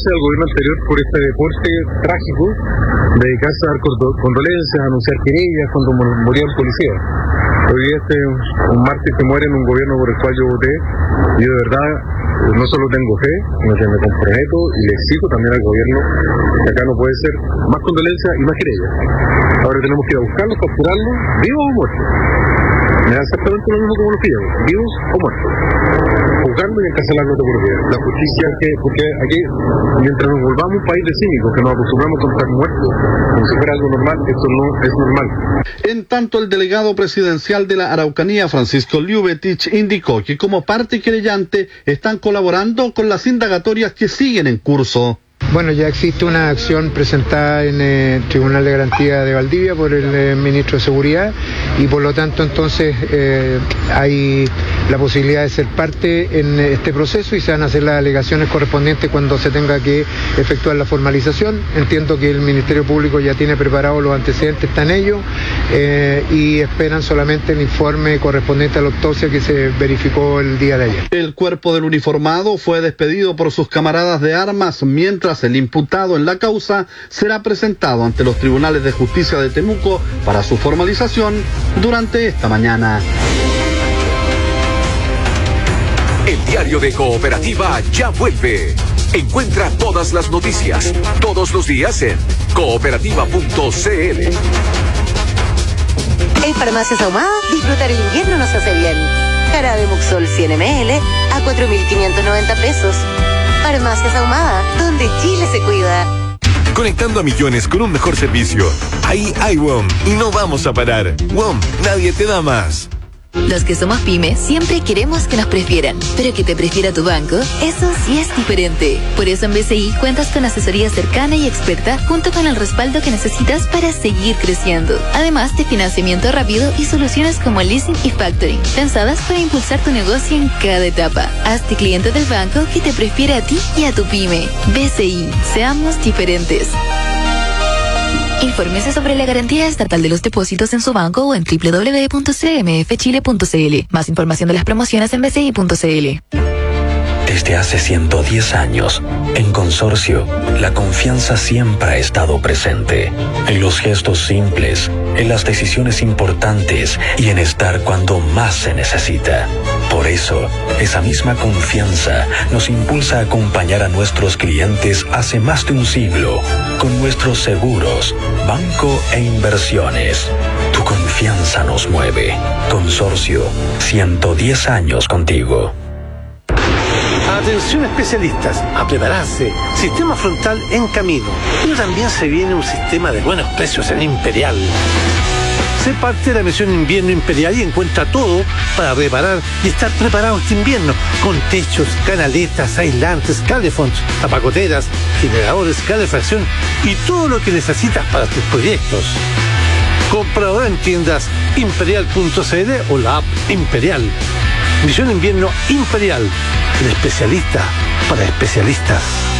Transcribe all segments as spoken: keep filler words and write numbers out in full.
gracias al gobierno anterior por este deporte trágico, dedicarse a dar condolencias, a anunciar querellas cuando morían policías. Hoy día este un mártir que muere en un gobierno por el cual yo voté, y de verdad no solo tengo fe, sino que me comprometo y le exijo también al gobierno que acá no puede ser más condolencias y más querellas. Ahora tenemos que ir a buscarlos, capturarlos, vivos o muertos. Me da exactamente lo mismo como los pillamos, vivos o muertos, juzgando y encarcelando por vida. La justicia, que, porque aquí, mientras nos volvamos un país de cínicos, que nos acostumbramos a contar muertos como si fuera algo normal, esto no es normal. En tanto, el delegado presidencial de la Araucanía, Francisco Liubetich, indicó que como parte querellante están colaborando con las indagatorias que siguen en curso. Bueno, ya existe una acción presentada en el Tribunal de Garantía de Valdivia por el eh, Ministro de Seguridad, y por lo tanto entonces eh, hay la posibilidad de ser parte en este proceso y se van a hacer las alegaciones correspondientes cuando se tenga que efectuar la formalización. Entiendo que el Ministerio Público ya tiene preparados los antecedentes, está en ello, eh, y esperan solamente el informe correspondiente a la autopsia que se verificó el día de ayer. El cuerpo del uniformado fue despedido por sus camaradas de armas, mientras el imputado en la causa será presentado ante los tribunales de justicia de Temuco para su formalización durante esta mañana. El diario de Cooperativa ya vuelve. Encuentra todas las noticias, todos los días en cooperativa punto c l. En Farmacias Ahumada, disfrutar el invierno nos hace bien. Jarabe Muxol cien mililitros a cuatro mil quinientos noventa pesos. Farmacias Ahumada, donde Chile se cuida. Conectando a millones con un mejor servicio. Ahí hay W O M y no vamos a parar. W O M, nadie te da más. Los que somos pymes siempre queremos que nos prefieran, pero que te prefiera tu banco, eso sí es diferente. Por eso en B C I cuentas con asesoría cercana y experta junto con el respaldo que necesitas para seguir creciendo. Además de financiamiento rápido y soluciones como leasing y factoring, pensadas para impulsar tu negocio en cada etapa. Hazte cliente del banco que te prefiere a ti y a tu pyme. B C I, seamos diferentes. Infórmese sobre la garantía estatal de los depósitos en su banco o en doble u doble u doble u punto c m f chile punto c l. Más información de las promociones en b c i punto c l. Desde hace ciento diez años, en Consorcio, la confianza siempre ha estado presente. En los gestos simples, en las decisiones importantes y en estar cuando más se necesita. Por eso, esa misma confianza nos impulsa a acompañar a nuestros clientes hace más de un siglo con nuestros seguros, banco e inversiones. Tu confianza nos mueve. Consorcio, ciento diez años contigo. Atención especialistas, a prepararse. Sistema frontal en camino. Pero también se viene un sistema de buenos precios en Imperial. Sé parte de la misión Invierno Imperial y encuentra todo para reparar y estar preparado este invierno, con techos, canaletas, aislantes, calefonds, tapacoteras, generadores, calefacción y todo lo que necesitas para tus proyectos. Compra ahora en tiendas imperial punto c l o la app Imperial. Misión Invierno Imperial, el especialista para especialistas.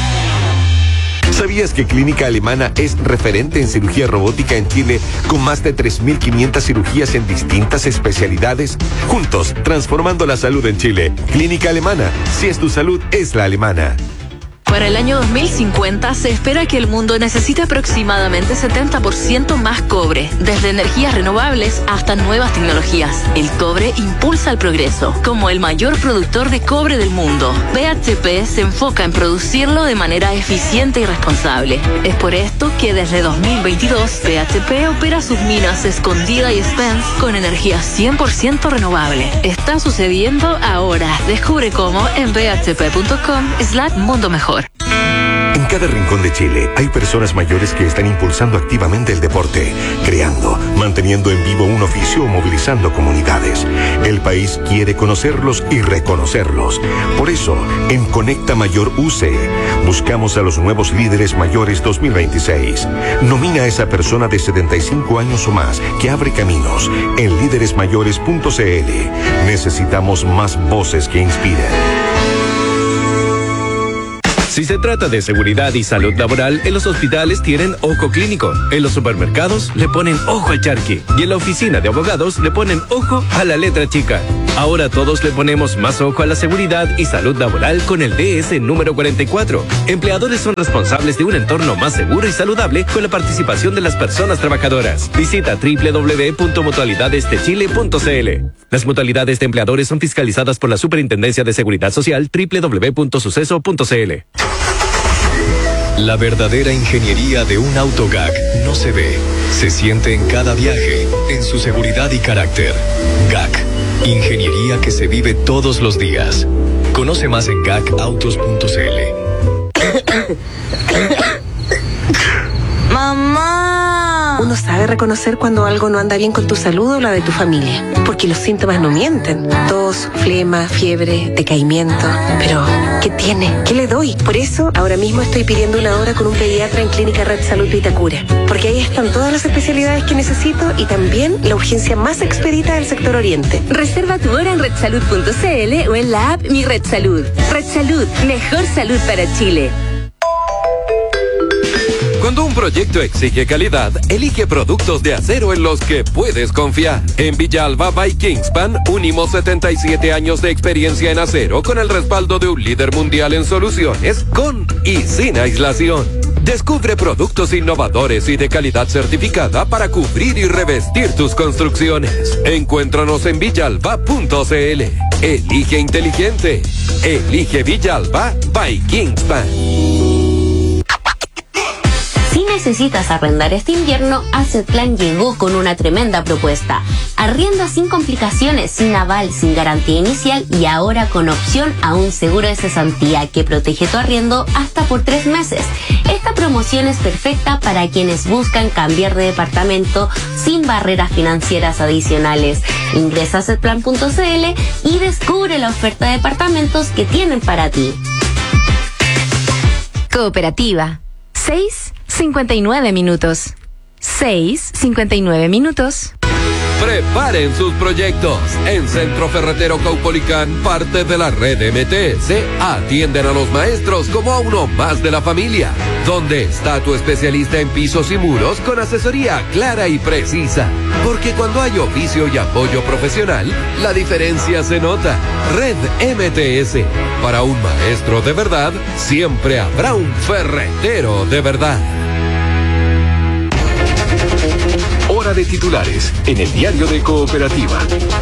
¿Sabías que Clínica Alemana es referente en cirugía robótica en Chile con más de tres mil quinientas cirugías en distintas especialidades? Juntos, transformando la salud en Chile. Clínica Alemana, si es tu salud, es la alemana. Para el año dos mil cincuenta se espera que el mundo necesite aproximadamente setenta por ciento más cobre, desde energías renovables hasta nuevas tecnologías. El cobre impulsa el progreso. Como el mayor productor de cobre del mundo, B H P se enfoca en producirlo de manera eficiente y responsable. Es por esto que desde dos mil veintidós B H P opera sus minas Escondida y Spence con energía cien por ciento renovable. Está sucediendo ahora. Descubre cómo en b h p punto com slash mundo mejor. En cada rincón de Chile hay personas mayores que están impulsando activamente el deporte, creando, manteniendo en vivo un oficio o movilizando comunidades. El país quiere conocerlos y reconocerlos. Por eso, en Conecta Mayor U C, buscamos a los nuevos líderes mayores dos mil veintiséis. Nomina a esa persona de setenta y cinco años o más que abre caminos en líderes mayores punto c l. Necesitamos más voces que inspiren. Si se trata de seguridad y salud laboral, en los hospitales tienen ojo clínico, en los supermercados le ponen ojo al charqui y en la oficina de abogados le ponen ojo a la letra chica. Ahora todos le ponemos más ojo a la seguridad y salud laboral con el D S número cuarenta y cuatro. Empleadores son responsables de un entorno más seguro y saludable con la participación de las personas trabajadoras. Visita doble u doble u doble u punto mutualidades de chile punto c l. Las mutualidades de empleadores son fiscalizadas por la Superintendencia de Seguridad Social doble u doble u doble u punto suceso punto c l. La verdadera ingeniería de un auto G A C no se ve, se siente en cada viaje, en su seguridad y carácter. G A C, ingeniería que se vive todos los días. Conoce más en gacautos punto c l. ¡Mamá! Uno sabe reconocer cuando algo no anda bien con tu salud o la de tu familia, porque los síntomas no mienten. Tos, flema, fiebre, decaimiento. Pero, ¿qué tiene? ¿Qué le doy? Por eso, ahora mismo estoy pidiendo una hora con un pediatra en Clínica Red Salud Vitacura, porque ahí están todas las especialidades que necesito y también la urgencia más expedita del sector oriente. Reserva tu hora en red salud punto c l o en la app Mi Red Salud. Red Salud, mejor salud para Chile. Cuando un proyecto exige calidad, elige productos de acero en los que puedes confiar. En Villalba by Kingspan, unimos setenta y siete años de experiencia en acero con el respaldo de un líder mundial en soluciones, con y sin aislación. Descubre productos innovadores y de calidad certificada para cubrir y revestir tus construcciones. Encuéntranos en villalba punto c l. Elige inteligente. Elige Villalba by Kingspan. Si necesitas arrendar este invierno, Assetplan llegó con una tremenda propuesta. Arrienda sin complicaciones, sin aval, sin garantía inicial y ahora con opción a un seguro de cesantía que protege tu arriendo hasta por tres meses. Esta promoción es perfecta para quienes buscan cambiar de departamento sin barreras financieras adicionales. Ingresa a assetplan punto c l y descubre la oferta de departamentos que tienen para ti. Cooperativa. seis cincuenta y nueve minutos. seis cincuenta y nueve minutos. Preparen sus proyectos. En Centro Ferretero Caupolicán, parte de la red M T S, atienden a los maestros como a uno más de la familia. ¿Dónde está tu especialista en pisos y muros con asesoría clara y precisa? Porque cuando hay oficio y apoyo profesional, la diferencia se nota. Red M T S. Para un maestro de verdad, siempre habrá un ferretero de verdad. Hora de titulares en el diario de Cooperativa.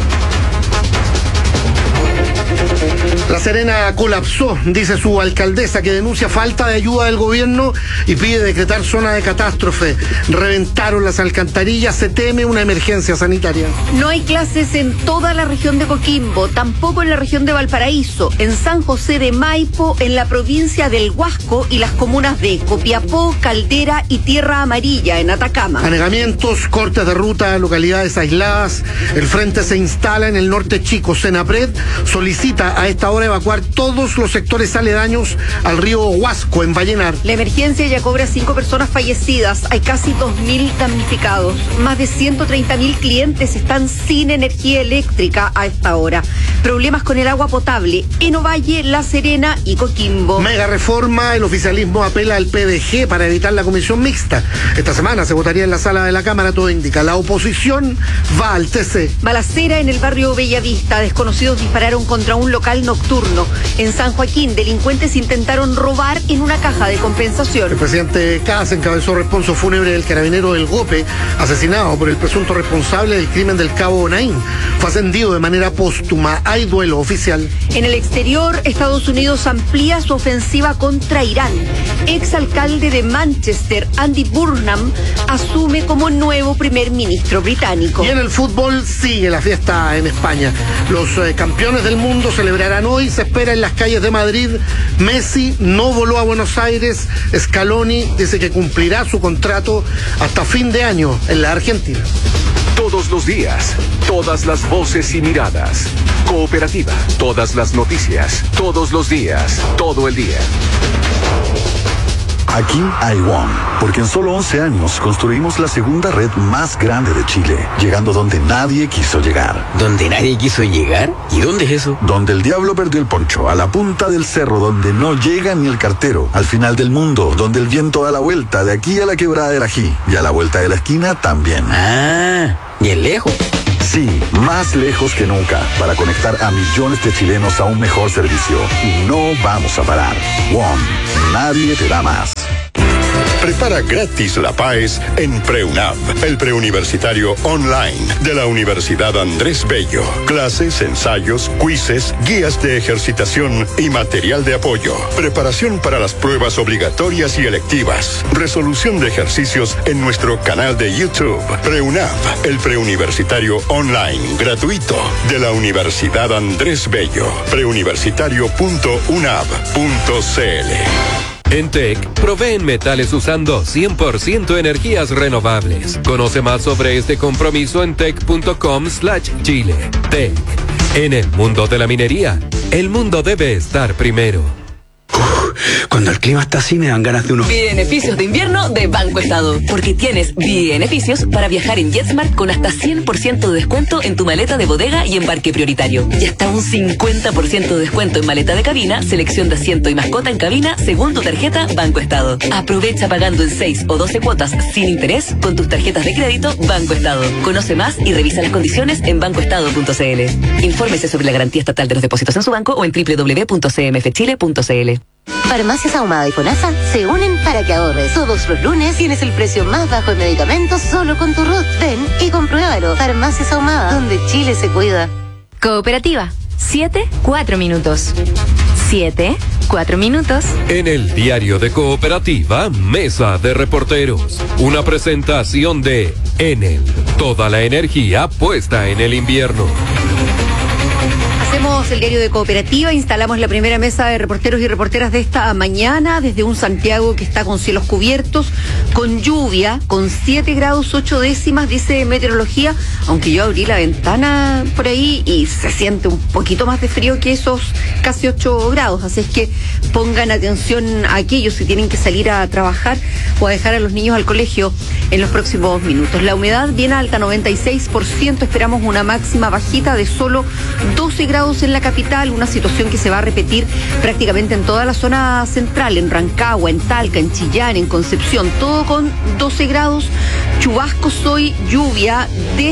La Serena colapsó, dice su alcaldesa, que denuncia falta de ayuda del gobierno y pide decretar zona de catástrofe. Reventaron las alcantarillas, se teme una emergencia sanitaria. No hay clases en toda la región de Coquimbo, tampoco en la región de Valparaíso, en San José de Maipo, en la provincia del Huasco y las comunas de Copiapó, Caldera y Tierra Amarilla, en Atacama. Anegamientos, cortes de ruta, localidades aisladas. El frente se instala en el norte chico. Senapred solicita a esta hora evacuar todos los sectores aledaños al río Huasco, en Vallenar. La emergencia ya cobra cinco personas fallecidas, hay casi dos mil damnificados. Más de ciento treinta mil clientes están sin energía eléctrica a esta hora. Problemas con el agua potable en Ovalle, La Serena y Coquimbo. Mega reforma, el oficialismo apela al P D G para evitar la comisión mixta. Esta semana se votaría en la sala de la Cámara, todo indica. La oposición va al T C. Balacera en el barrio Bellavista, desconocidos dispararon contra un local nocturno. En San Joaquín, delincuentes intentaron robar en una caja de compensación. El presidente Kass encabezó responso fúnebre del carabinero del Gope, asesinado por el presunto responsable del crimen del cabo Naín. Fue ascendido de manera póstuma. Hay duelo oficial. En el exterior, Estados Unidos amplía su ofensiva contra Irán. Exalcalde de Manchester, Andy Burnham, asume como nuevo primer ministro británico. Y en el fútbol sigue la fiesta en España. Los eh, campeones del mundo celebrarán hoy, se espera en las calles de Madrid. Messi no voló a Buenos Aires. Scaloni dice que cumplirá su contrato hasta fin de año en la Argentina. Todos los días, todas las voces y miradas. Cooperativa, todas las noticias, todos los días, todo el día. Aquí hay WOM, porque en solo once años construimos la segunda red más grande de Chile, llegando donde nadie quiso llegar. ¿Donde nadie quiso llegar? ¿Y dónde es eso? Donde el diablo perdió el poncho, a la punta del cerro, donde no llega ni el cartero, al final del mundo, donde el viento da la vuelta, de aquí a la quebrada del Ají, y a la vuelta de la esquina también. Ah, ¿y es lejos? Sí, más lejos que nunca, para conectar a millones de chilenos a un mejor servicio. Y no vamos a parar. WOM, nadie te da más. Prepara gratis la P A E S en PreUNAV, el preuniversitario online de la Universidad Andrés Bello. Clases, ensayos, quizzes, guías de ejercitación y material de apoyo. Preparación para las pruebas obligatorias y electivas. Resolución de ejercicios en nuestro canal de YouTube. PreUNAV, el preuniversitario online gratuito de la Universidad Andrés Bello. preuniversitario punto unav punto cl. En T E C, proveen metales usando cien por ciento energías renovables. Conoce más sobre este compromiso en tec punto com slash chile. T E C. En el mundo de la minería, el mundo debe estar primero. Cuando el clima está así me dan ganas de unos Beneficios de invierno de Banco Estado. Porque tienes beneficios para viajar en JetSmart con hasta cien por ciento de descuento en tu maleta de bodega y embarque prioritario. Y hasta un cincuenta por ciento de descuento en maleta de cabina, selección de asiento y mascota en cabina según tu tarjeta Banco Estado. Aprovecha pagando en seis o doce cuotas sin interés con tus tarjetas de crédito Banco Estado. Conoce más y revisa las condiciones en banco estado punto cl. Infórmese sobre la garantía estatal de los depósitos en su banco o en doble u doble u doble u punto c m f chile punto c l. Farmacias Ahumada y FONASA se unen para que ahorres. Todos los lunes tienes el precio más bajo en medicamentos solo con tu R U T. Ven y compruébalo. Farmacias Ahumada, donde Chile se cuida. Cooperativa. Siete, cuatro minutos. Siete, cuatro minutos. En el diario de Cooperativa, Mesa de Reporteros. Una presentación de Enel. Toda la energía puesta en el invierno. Hacemos el diario de Cooperativa, instalamos la primera mesa de reporteros y reporteras de esta mañana desde un Santiago que está con cielos cubiertos, con lluvia, con siete grados ocho décimas, dice meteorología, aunque yo abrí la ventana por ahí y se siente un poquito más de frío que esos casi ocho grados, así es que pongan atención a aquellos si tienen que salir a trabajar o a dejar a los niños al colegio en los próximos minutos. La humedad viene alta, noventa y seis por ciento, esperamos una máxima bajita de solo doce grados en la capital, una situación que se va a repetir prácticamente en toda la zona central, en Rancagua, en Talca, en Chillán, en Concepción, todo con doce grados, chubascos hoy, lluvia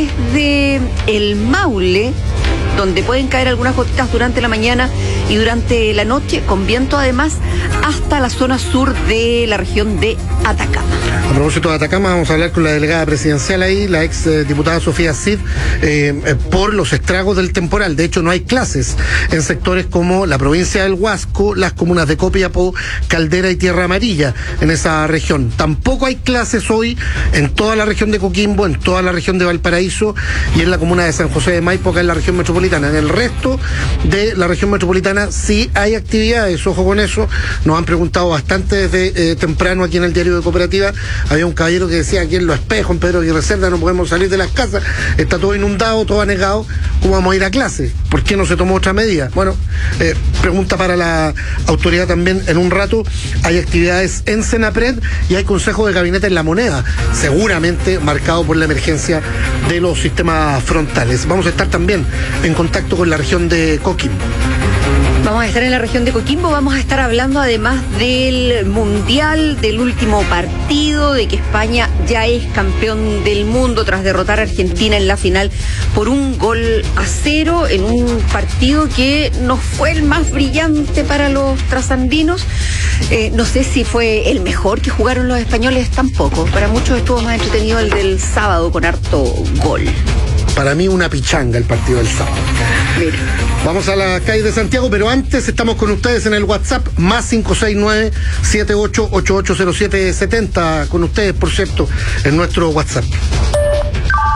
desde el Maule, donde pueden caer algunas gotitas durante la mañana y durante la noche, con viento además hasta la zona sur de la región de Atacama. A propósito de Atacama, vamos a hablar con la delegada presidencial ahí, la ex eh, diputada Sofía Cid, eh, eh, por los estragos del temporal. De hecho, no hay clases en sectores como la provincia del Huasco, las comunas de Copiapó, Caldera y Tierra Amarilla, en esa región. Tampoco hay clases hoy en toda la región de Coquimbo, en toda la región de Valparaíso y en la comuna de San José de Maipo, acá en la región metropolitana. En el resto de la región metropolitana sí hay actividades, ojo con eso. Nos han preguntado bastante desde eh, temprano aquí en el diario de Cooperativa. Había un caballero que decía aquí en Los Espejos, en Pedro Aguirre Cerda, no podemos salir de las casas, está todo inundado, todo anegado, ¿cómo vamos a ir a clase? ¿Por qué no se tomó otra medida? Bueno, eh, pregunta para la autoridad también en un rato. Hay actividades en Senapred y hay consejo de gabinete en La Moneda, seguramente marcado por la emergencia de los sistemas frontales. Vamos a estar también en contacto con la región de Coquimbo. Vamos a estar en la región de Coquimbo, vamos a estar hablando además del Mundial, del último partido, de que España ya es campeón del mundo tras derrotar a Argentina en la final por un gol a cero, en un partido que no fue el más brillante para los trasandinos. Eh, no sé si fue el mejor que jugaron los españoles tampoco. Para muchos estuvo más entretenido el del sábado con harto gol. Para mí una pichanga el partido del sábado. Mira. Vamos a la calle de Santiago, pero antes estamos con ustedes en el WhatsApp, más cinco seis nueve, siete ocho ocho ocho cero siete siete cero, con ustedes, por cierto, en nuestro WhatsApp.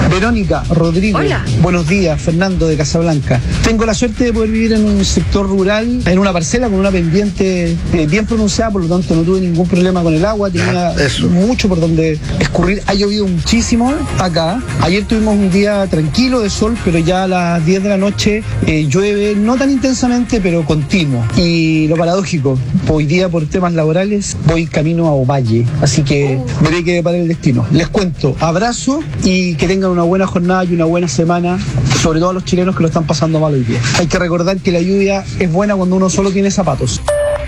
Verónica, Rodrigo. Hola. Buenos días, Fernando de Casablanca. Tengo la suerte de poder vivir en un sector rural, en una parcela con una pendiente eh, bien pronunciada, por lo tanto no tuve ningún problema con el agua, tenía Eso. mucho por donde escurrir. Ha llovido muchísimo acá. Ayer tuvimos un día tranquilo de sol, pero ya a las diez de la noche eh, llueve, no tan intensamente, pero continuo. Y lo paradójico, hoy día por temas laborales voy camino a Ovalle, así que veré qué para el destino. Les cuento, abrazo y que tengan una buena jornada y una buena semana, sobre todo a los chilenos que lo están pasando mal hoy día. Hay que recordar que la lluvia es buena cuando uno solo tiene zapatos.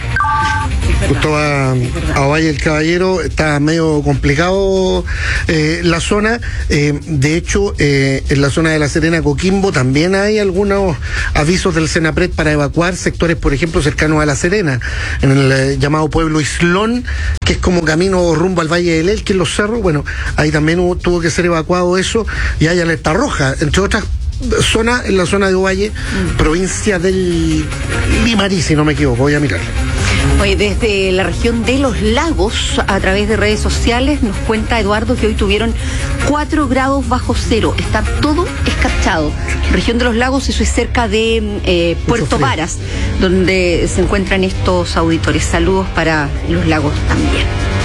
Justo a, a Valle del Caballero está medio complicado eh, la zona. Eh, de hecho, eh, en la zona de La Serena, Coquimbo, también hay algunos avisos del Senapred para evacuar sectores, por ejemplo, cercanos a La Serena, en el eh, llamado pueblo Islón, que es como camino rumbo al Valle del Elqui, en los cerros. Bueno, ahí también hubo, tuvo que ser evacuado eso, y hay alerta roja, entre otras zonas, en la zona de Ovalle, mm. provincia del Limarí, si no me equivoco, voy a mirar. Oye, desde la región de Los Lagos, a través de redes sociales, nos cuenta Eduardo que hoy tuvieron cuatro grados bajo cero. Está todo escarchado. Región de Los Lagos, eso es cerca de eh, Puerto Varas, donde se encuentran estos auditores. Saludos para Los Lagos también.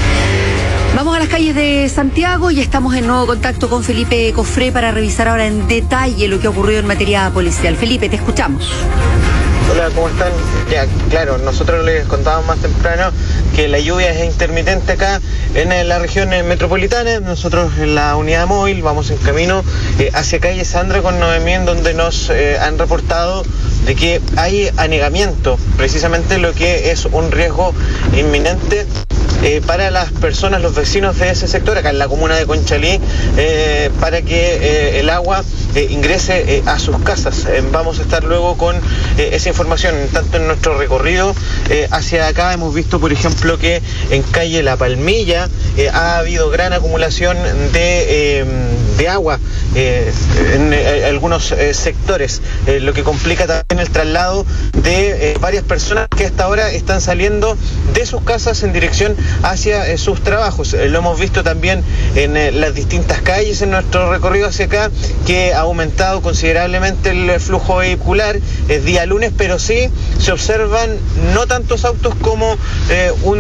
Vamos a las calles de Santiago y estamos en nuevo contacto con Felipe Cofré para revisar ahora en detalle lo que ha ocurrido en materia policial. Felipe, te escuchamos. Hola, ¿cómo están? Ya, claro, nosotros les contábamos más temprano que la lluvia es intermitente acá en la región metropolitana. Nosotros en la unidad móvil vamos en camino eh, hacia calle Sandra con Noemí, en donde nos eh, han reportado de que hay anegamiento, precisamente lo que es un riesgo inminente eh, para las personas, los vecinos de ese sector, acá en la comuna de Conchalí, eh, para que eh, el agua eh, ingrese eh, a sus casas. Eh, vamos a estar luego con eh, esa información. Tanto en nuestro recorrido eh, hacia acá hemos visto, por ejemplo, que en calle La Palmilla eh, ha habido gran acumulación de, eh, de agua eh, en eh, algunos eh, sectores, eh, lo que complica también el traslado de eh, varias personas que hasta ahora están saliendo de sus casas en dirección hacia eh, sus trabajos. Eh, lo hemos visto también en eh, las distintas calles en nuestro recorrido hacia acá, que ha aumentado considerablemente el flujo vehicular. Es día lunes, pero sí se observan no tantos autos como eh, un,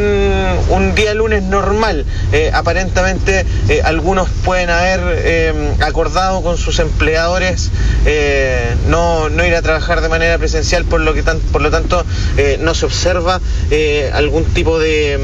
un día lunes normal. Eh, aparentemente eh, algunos pueden haber eh, acordado con sus empleadores eh, no, no ir a trabajar de manera presencial, por lo que tan, por lo tanto eh, no se observa eh, algún tipo de,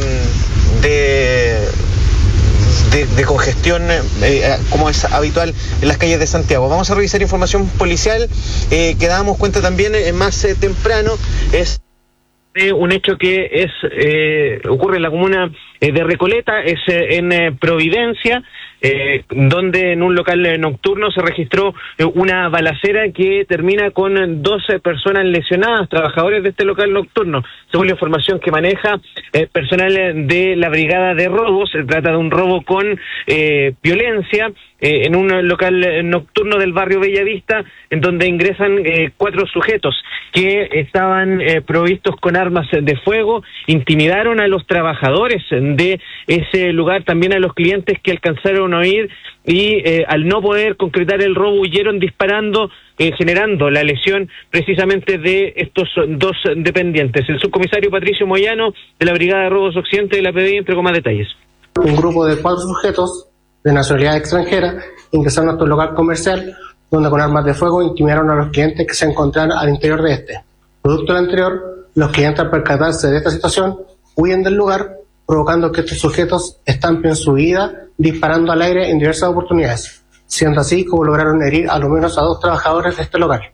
de De, de congestión eh, como es habitual en las calles de Santiago. Vamos a revisar información policial eh, que dábamos cuenta también eh, más eh, temprano. Es de un hecho que es eh, ocurre en la comuna eh, de Recoleta, es eh, en eh, Providencia, eh, donde en un local eh, nocturno se registró eh, una balacera que termina con doce personas lesionadas, trabajadores de este local nocturno. Según la información que maneja eh, personal de la Brigada de Robos, se trata de un robo con eh, violencia eh, en un local nocturno del barrio Bellavista, en donde ingresan eh, cuatro sujetos que estaban eh, provistos con armas de fuego, intimidaron a los trabajadores de ese lugar, también a los clientes que alcanzaron a ir, y eh, al no poder concretar el robo huyeron disparando, eh, generando la lesión precisamente de estos dos dependientes. El subcomisario Patricio Moyano de la Brigada de Robos Occidente de la P D I entregó más detalles. Un grupo de cuatro sujetos de nacionalidad extranjera ingresaron a nuestro local comercial, donde con armas de fuego intimidaron a los clientes que se encontraban al interior de este. Producto del anterior, los clientes, al percatarse de esta situación, huyen del lugar, provocando que estos sujetos estampen su huida disparando al aire en diversas oportunidades, siendo así como lograron herir a lo menos a dos trabajadores de este local.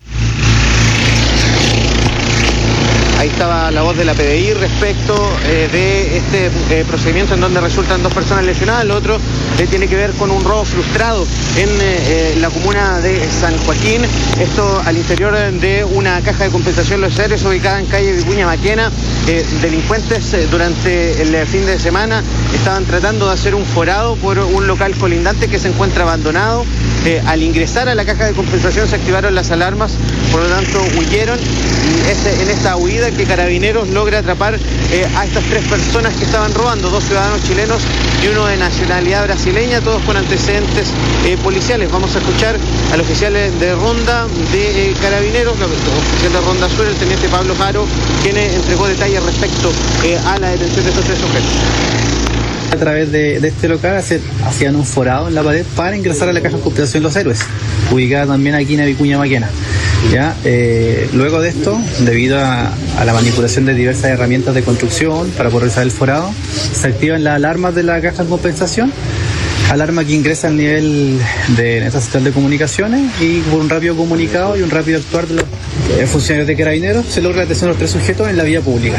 Ahí estaba la voz de la P D I respecto eh, de este eh, procedimiento en donde resultan dos personas lesionadas. Lo otro eh, tiene que ver con un robo frustrado en eh, la comuna de San Joaquín. Esto al interior de una caja de compensación de los aéreos ubicada en calle Vicuña Maquena. Eh, delincuentes eh, durante el eh, fin de semana estaban tratando de hacer un forado por un local colindante que se encuentra abandonado. Eh, al ingresar a la caja de compensación se activaron las alarmas, por lo tanto huyeron, y es en esta huida es que Carabineros logra atrapar eh, a estas tres personas que estaban robando, dos ciudadanos chilenos y uno de nacionalidad brasileña, todos con antecedentes eh, policiales. Vamos a escuchar al oficial de ronda de eh, Carabineros, el oficial de ronda sur, el teniente Pablo Jaro, quien eh, entregó detalles respecto eh, a la detención de estos tres sujetos. A través de, de este local hacer, hacían un forado en la pared para ingresar a la caja de compensación Los Héroes, ubicada también aquí en Vicuña Maquena. ¿Ya? Eh, luego de esto, debido a, a la manipulación de diversas herramientas de construcción para poder realizar el forado, se activan las alarmas de la caja de compensación, alarma que ingresa al nivel de esta central de comunicaciones, y por un rápido comunicado y un rápido actuar de los eh, funcionarios de Carabineros se logra la detención de los tres sujetos en la vía pública.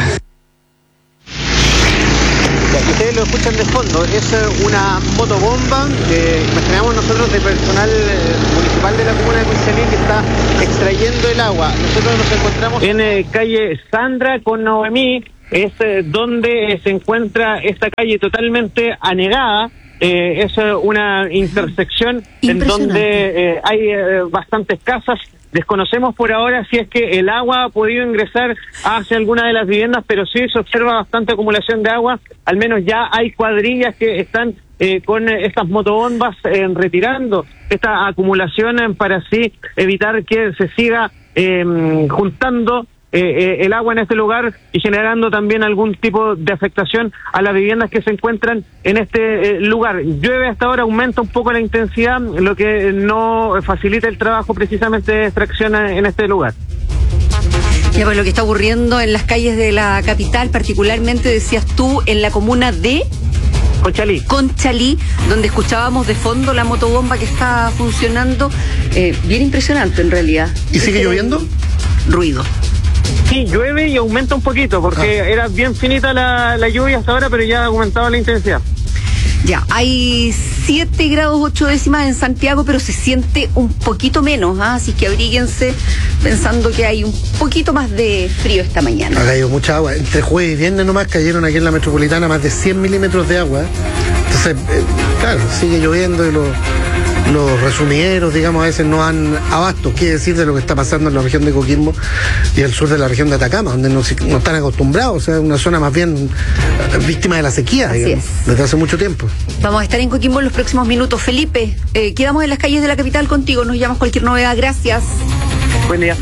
Ustedes lo escuchan de fondo, es una motobomba que imaginamos nosotros de personal municipal de la comuna de Conchalí que está extrayendo el agua. Nosotros nos encontramos en eh, calle Sandra con Noemí, es eh, donde se encuentra esta calle totalmente anegada. Eh, es eh, una intersección en donde eh, hay eh, bastantes casas. Desconocemos por ahora si es que el agua ha podido ingresar hacia alguna de las viviendas, pero sí se observa bastante acumulación de agua. Al menos ya hay cuadrillas que están eh, con estas motobombas eh, retirando esta acumulación eh, para así evitar que se siga eh, juntando Eh, eh, el agua en este lugar y generando también algún tipo de afectación a las viviendas que se encuentran en este eh, lugar. Llueve hasta ahora, aumenta un poco la intensidad, lo que no facilita el trabajo precisamente de extracción en este lugar. Ya, pues lo que está ocurriendo en las calles de la capital, particularmente decías tú, en la comuna de Conchalí. Conchalí, donde escuchábamos de fondo la motobomba que está funcionando. Eh, bien impresionante en realidad. ¿Y sigue Este lloviendo? Ruido. Sí, llueve y aumenta un poquito, porque ah. era bien finita la, la lluvia hasta ahora, pero ya ha aumentado la intensidad. Ya, hay siete grados ocho décimas en Santiago, pero se siente un poquito menos, ¿eh? Así que abríguense pensando que hay un poquito más de frío esta mañana. Ha caído mucha agua. Entre jueves y viernes nomás cayeron aquí en la metropolitana más de cien milímetros de agua. Entonces, eh, claro, sigue lloviendo y los... los resumideros, digamos, a veces no dan abasto. ¿Qué decir de lo que está pasando en la región de Coquimbo y el sur de la región de Atacama, donde no, no están acostumbrados? O sea, una zona más bien víctima de la sequía, Así digamos, es. desde hace mucho tiempo. Vamos a estar en Coquimbo en los próximos minutos. Felipe, eh, quedamos en las calles de la capital contigo. Nos llamas cualquier novedad. Gracias. Buen día.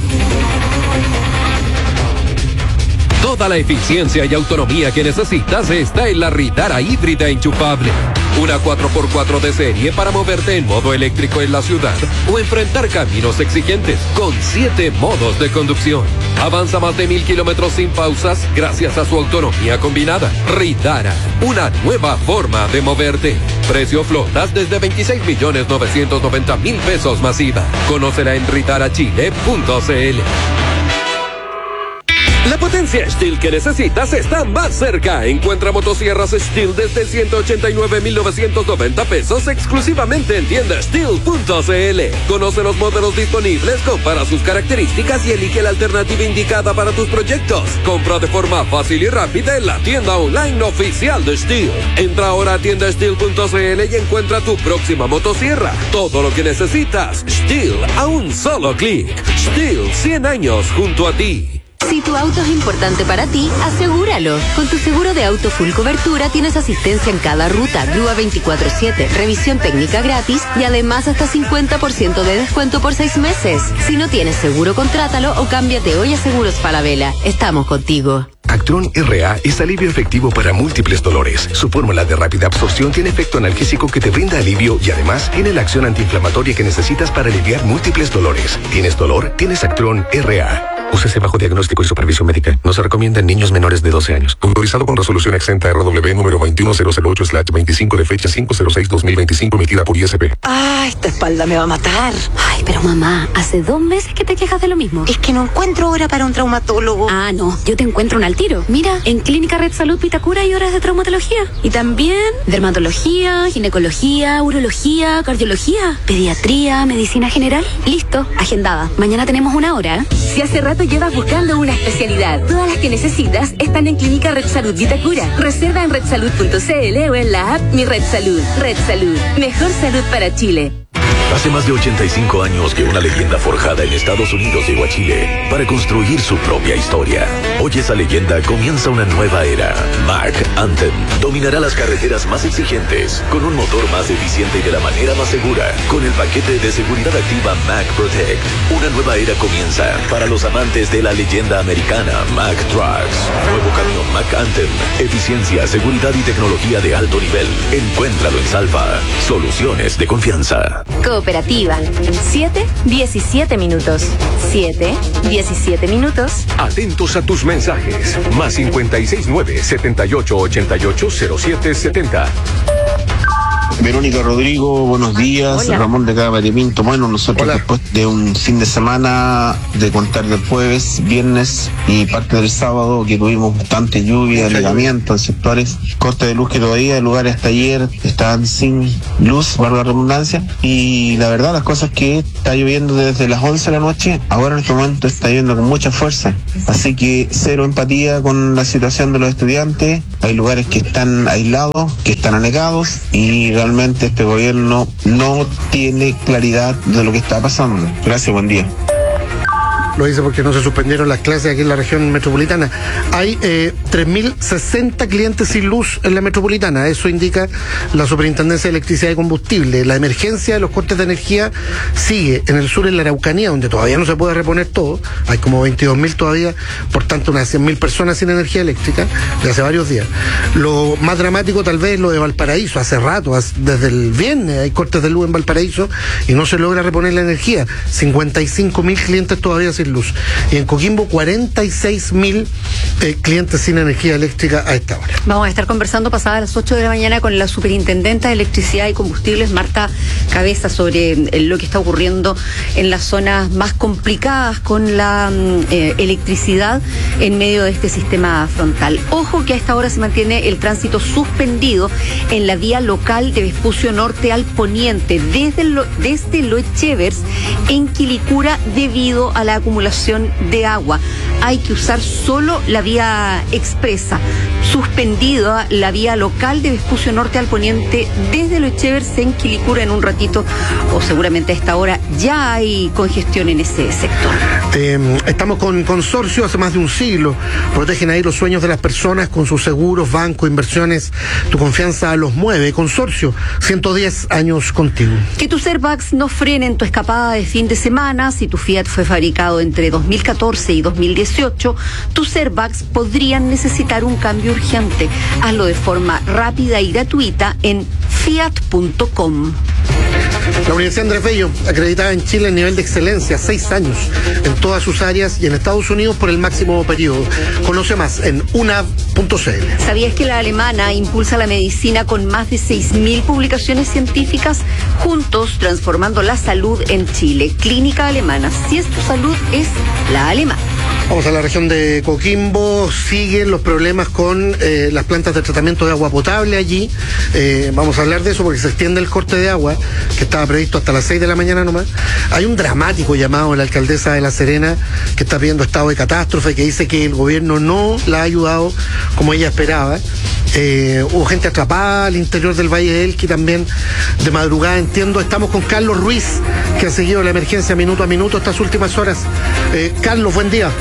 Toda la eficiencia y autonomía que necesitas está en la Ritara híbrida enchufable. Una cuatro por cuatro de serie para moverte en modo eléctrico en la ciudad o enfrentar caminos exigentes con siete modos de conducción. Avanza más de mil kilómetros sin pausas gracias a su autonomía combinada. Ritara, una nueva forma de moverte. Precio flotas desde veintiséis millones novecientos noventa mil pesos masiva. Conócela en ritara chile punto c l. La potencia Stihl que necesitas está más cerca. Encuentra motosierras Stihl desde ciento ochenta y nueve mil novecientos noventa pesos exclusivamente en tienda stihl punto c l. Conoce los modelos disponibles, compara sus características y elige la alternativa indicada para tus proyectos. Compra de forma fácil y rápida en la tienda online oficial de Stihl. Entra ahora a tienda stihl punto c l y encuentra tu próxima motosierra. Todo lo que necesitas, Stihl a un solo clic. Stihl, cien años junto a ti. Si tu auto es importante para ti, asegúralo. Con tu seguro de auto full cobertura tienes asistencia en cada ruta, grúa veinticuatro siete, revisión técnica gratis y además hasta cincuenta por ciento de descuento por seis meses. Si no tienes seguro, contrátalo o cámbiate hoy a Seguros Falabella. Estamos contigo. Actron R A es alivio efectivo para múltiples dolores. Su fórmula de rápida absorción tiene efecto analgésico que te brinda alivio y además tiene la acción antiinflamatoria que necesitas para aliviar múltiples dolores. ¿Tienes dolor? Tienes Actron R A. Úsese bajo diagnóstico y supervisión médica. No se recomienda en niños menores de doce años. Autorizado con resolución exenta R W número veintiuno mil ocho slash veinticinco de fecha cinco cero seis dos mil veinticinco emitida por I S P. Ay, esta espalda me va a matar. Ay, pero mamá, hace dos meses que te quejas de lo mismo. Es que no encuentro hora para un traumatólogo. Ah, no, yo te encuentro un al tiro. Mira, en Clínica Red Salud Vitacura hay horas de traumatología. Y también dermatología, ginecología, urología, cardiología, pediatría, medicina general. Listo, agendada. Mañana tenemos una hora. Si hace rato llevas buscando una especialidad, todas las que necesitas están en Clínica Red Salud Vitacura. Reserva en red salud punto c l o en la app Mi Red Salud. Red Salud, mejor salud para Chile. Hace más de ochenta y cinco años que una leyenda forjada en Estados Unidos llegó a Chile para construir su propia historia. Hoy esa leyenda comienza una nueva era. Mack Anthem dominará las carreteras más exigentes con un motor más eficiente y de la manera más segura, con el paquete de seguridad activa Mack Protect. Una nueva era comienza para los amantes de la leyenda americana Mack Trucks. Nuevo camión Mack Anthem. Eficiencia, seguridad y tecnología de alto nivel. Encuéntralo en Salva. Soluciones de confianza. Cooperativa. siete, diecisiete minutos. siete, diecisiete minutos. Atentos a tus mensajes. Más cincuenta y seis nueve, setenta y ocho, ochenta y ocho, cero siete setenta. Verónica Rodrigo, buenos días. Hola. Ramón de Cámara Pinto. Bueno, nosotros Hola. Después de un fin de semana, de contar del jueves, viernes y parte del sábado, que tuvimos bastante lluvia, alegamiento en sectores, corte de luz que todavía en lugares hasta ayer estaban sin luz, valga la redundancia, y la verdad las cosas que está lloviendo desde las once de la noche, ahora en este momento está lloviendo con mucha fuerza, así que cero empatía con la situación de los estudiantes. Hay lugares que están aislados, que están anegados, y realmente este gobierno no tiene claridad de lo que está pasando. Gracias, buen día. Lo dice porque no se suspendieron las clases aquí en la región metropolitana. Hay eh, tres mil sesenta clientes sin luz en la metropolitana. Eso indica la Superintendencia de Electricidad y Combustible. La emergencia de los cortes de energía sigue en el sur, en la Araucanía, donde todavía no se puede reponer todo. Hay como veintidós mil todavía, por tanto unas cien mil personas sin energía eléctrica de hace varios días. Lo más dramático tal vez es lo de Valparaíso. Hace rato, desde el viernes hay cortes de luz en Valparaíso y no se logra reponer la energía. cincuenta y cinco mil clientes todavía sin luz. Y en Coquimbo, cuarenta y seis mil eh, clientes sin energía eléctrica a esta hora. Vamos a estar conversando pasadas las ocho de la mañana con la superintendenta de Electricidad y Combustibles, Marta Cabeza, sobre eh, lo que está ocurriendo en las zonas más complicadas con la eh, electricidad en medio de este sistema frontal. Ojo que a esta hora se mantiene el tránsito suspendido en la vía local de Vespucio Norte al poniente, desde, lo, desde Loechevers en Quilicura, debido a la acumulación de agua. Hay que usar solo la vía expresa. Suspendida la vía local de Vespucio Norte al poniente desde Loechevers en Quilicura. En un ratito, o seguramente a esta hora, ya hay congestión en ese sector. Eh, estamos con Consorcio, hace más de un siglo. Protegen ahí los sueños de las personas con sus seguros, bancos, inversiones. Tu confianza los mueve. Consorcio, ciento diez años contigo. Que tus airbags no frenen tu escapada de fin de semana. Si tu Fiat fue fabricado entre dos mil catorce y dos mil dieciocho, tus airbags podrían necesitar un cambio urgente. Hazlo de forma rápida y gratuita en fiat punto com. La Universidad Andrés Bello, acreditada en Chile en nivel de excelencia, seis años en todas sus áreas, y en Estados Unidos por el máximo periodo. Conoce más en unav punto c l. ¿Sabías que la alemana impulsa la medicina con más de seis mil publicaciones científicas? Juntos transformando la salud en Chile. Clínica Alemana. Si es tu salud, es la alemana. Vamos a la región de Coquimbo. Siguen los problemas con eh, las plantas de tratamiento de agua potable allí. Eh, vamos a hablar de eso porque se extiende el corte de agua, que estaba previsto hasta las seis de la mañana nomás. Hay un dramático llamado de la alcaldesa de La Serena, que está pidiendo estado de catástrofe, que dice que el gobierno no la ha ayudado como ella esperaba. Eh, hubo gente atrapada al interior del Valle de Elqui también de madrugada, entiendo. Estamos con Carlos Ruiz, que ha seguido la emergencia minuto a minuto estas últimas horas. Eh, Carlos, buen día.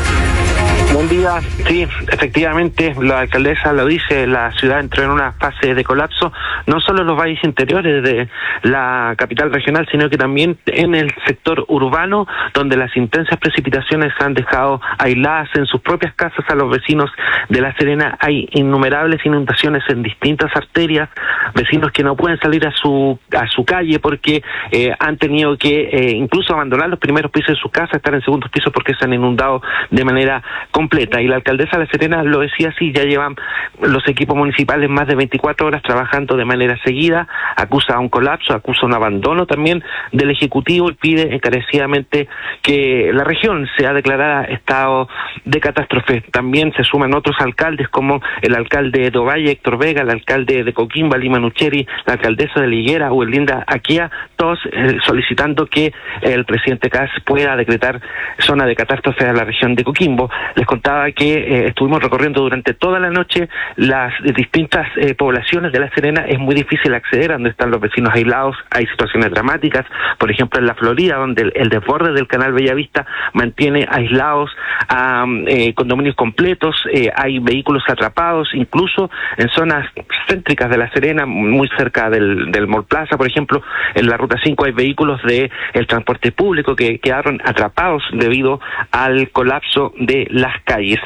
Buen día. Sí, efectivamente, la alcaldesa lo dice, la ciudad entró en una fase de colapso, no solo en los valles interiores de la capital regional, sino que también en el sector urbano, donde las intensas precipitaciones han dejado aisladas en sus propias casas a los vecinos de La Serena. Hay innumerables inundaciones en distintas arterias, vecinos que no pueden salir a su a su calle porque eh, han tenido que eh, incluso abandonar los primeros pisos de su casa, estar en segundos pisos porque se han inundado de manera completa. Y la alcaldesa de La Serena lo decía así: ya llevan los equipos municipales más de veinticuatro horas trabajando de manera seguida, acusa un colapso, acusa un abandono también del Ejecutivo y pide encarecidamente que la región sea declarada estado de catástrofe. También se suman otros alcaldes como el alcalde de Ovalle, Héctor Vega, el alcalde de Coquimbo, Ali Menucheri, la alcaldesa de Liguera, Uberlinda Aquia, todos eh, solicitando que el presidente Kast pueda decretar zona de catástrofe a la región de Coquimbo. Les contaba que eh, estuvimos recorriendo durante toda la noche las distintas eh, poblaciones de La Serena. Es muy difícil acceder a donde están los vecinos aislados. Hay situaciones dramáticas, por ejemplo en la Florida, donde el, el desborde del canal Bellavista mantiene aislados a eh, condominios completos, eh, hay vehículos atrapados, incluso en zonas céntricas de La Serena, muy cerca del, del Mall Plaza, por ejemplo, en la Ruta cinco hay vehículos de el transporte público que quedaron atrapados debido al colapso de las calles.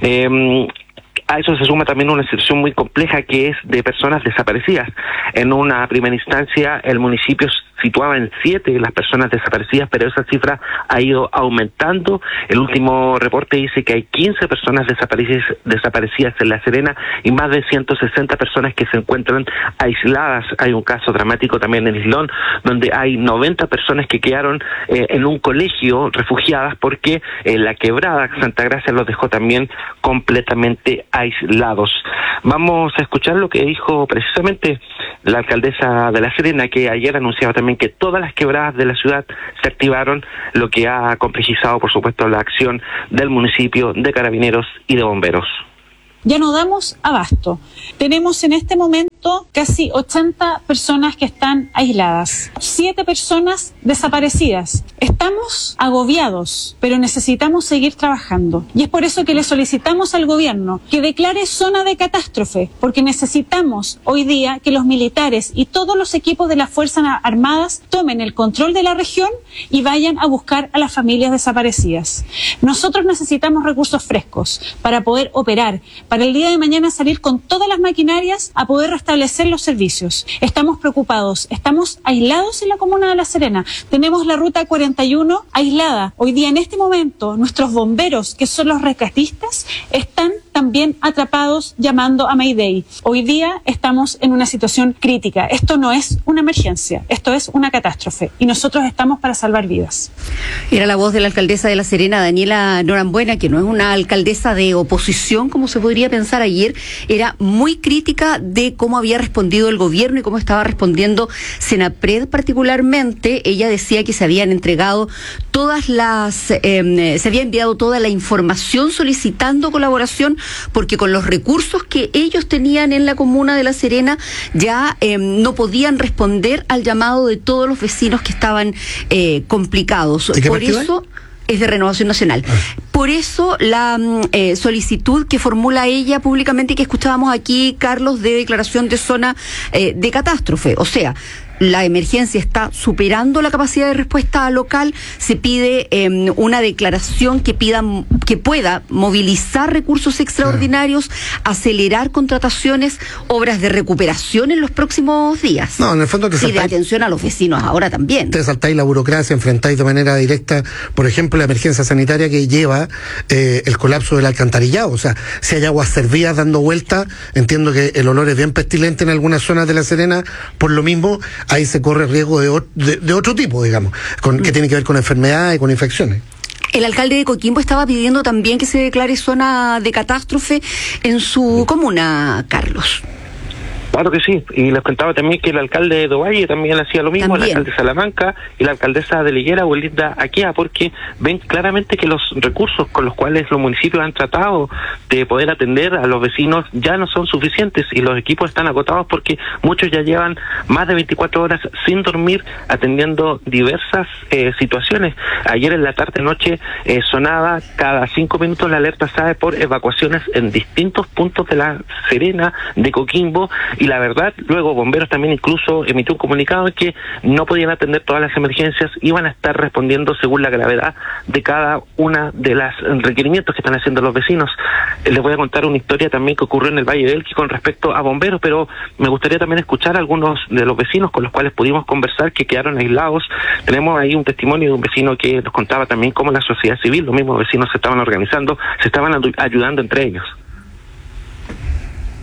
Eh, A eso se suma también una situación muy compleja que es de personas desaparecidas. En una primera instancia, el municipio situaba en siete las personas desaparecidas, pero esa cifra ha ido aumentando. El último reporte dice que hay quince personas desaparecidas, desaparecidas en La Serena y más de ciento sesenta personas que se encuentran aisladas. Hay un caso dramático también en Islón, donde hay noventa personas que quedaron eh, en un colegio refugiadas porque eh, la quebrada Santa Gracia los dejó también completamente aislados. Vamos a escuchar lo que dijo precisamente la alcaldesa de La Serena, que ayer anunciaba también que todas las quebradas de la ciudad se activaron, lo que ha complejizado, por supuesto, la acción del municipio, de carabineros y de bomberos. Ya no damos abasto. Tenemos en este momento casi ochenta personas que están aisladas, siete personas desaparecidas. Estamos agobiados, pero necesitamos seguir trabajando. Y es por eso que le solicitamos al gobierno que declare zona de catástrofe, porque necesitamos hoy día que los militares y todos los equipos de las Fuerzas Armadas tomen el control de la región y vayan a buscar a las familias desaparecidas. Nosotros necesitamos recursos frescos para poder operar, para el día de mañana salir con todas las maquinarias a poder restablecer los servicios. Estamos preocupados, estamos aislados en la comuna de La Serena. Tenemos la ruta cuarenta y uno aislada. Hoy día, en este momento, nuestros bomberos, que son los rescatistas, están también atrapados llamando a Mayday. Hoy día estamos en una situación crítica. Esto no es una emergencia, esto es una catástrofe y nosotros estamos para salvar vidas. Era la voz de la alcaldesa de La Serena, Daniela Norambuena, que no es una alcaldesa de oposición, como se podría pensar ayer. Era muy crítica de cómo había respondido el gobierno y cómo estaba respondiendo Senapred particularmente. Ella decía que se habían entregado todas las, eh, se había enviado toda la información solicitando colaboración, porque con los recursos que ellos tenían en la comuna de La Serena ya eh, no podían responder al llamado de todos los vecinos que estaban eh, complicados. Por eso es de Renovación Nacional. Ah. Por eso la eh, solicitud que formula ella públicamente y que escuchábamos aquí, Carlos, de declaración de zona eh, de catástrofe. O sea, la emergencia está superando la capacidad de respuesta local, se pide eh, una declaración que pida, que pueda movilizar recursos extraordinarios, claro, acelerar contrataciones, obras de recuperación en los próximos días. No, en el fondo te saltáis, y de atención a los vecinos ahora también. Te saltáis la burocracia, enfrentáis de manera directa, por ejemplo, la emergencia sanitaria que lleva eh, el colapso del alcantarillado. O sea, si hay aguas servidas dando vuelta, entiendo que el olor es bien pestilente en algunas zonas de La Serena, por lo mismo ahí se corre riesgo de, de, de otro tipo, digamos, con, que tiene que ver con enfermedades y con infecciones. El alcalde de Coquimbo estaba pidiendo también que se declare zona de catástrofe en su comuna, Carlos. Claro que sí, y les contaba también que el alcalde de Ovalle también hacía lo mismo, también el alcalde de Salamanca y la alcaldesa de Liguera, Uberlinda Aquia, porque ven claramente que los recursos con los cuales los municipios han tratado de poder atender a los vecinos ya no son suficientes y los equipos están agotados porque muchos ya llevan más de veinticuatro horas sin dormir atendiendo diversas eh, situaciones. Ayer en la tarde-noche eh, sonaba cada cinco minutos la alerta S A E por evacuaciones en distintos puntos de La Serena, de Coquimbo, y la verdad, luego Bomberos también incluso emitió un comunicado en que no podían atender todas las emergencias, iban a estar respondiendo según la gravedad de cada una de las requerimientos que están haciendo los vecinos. Eh, les voy a contar una historia también que ocurrió en el Valle del Elqui con respecto a Bomberos, pero me gustaría también escuchar a algunos de los vecinos con los cuales pudimos conversar que quedaron aislados. Tenemos ahí un testimonio de un vecino que nos contaba también cómo la sociedad civil, los mismos vecinos se estaban organizando, se estaban ayudando entre ellos.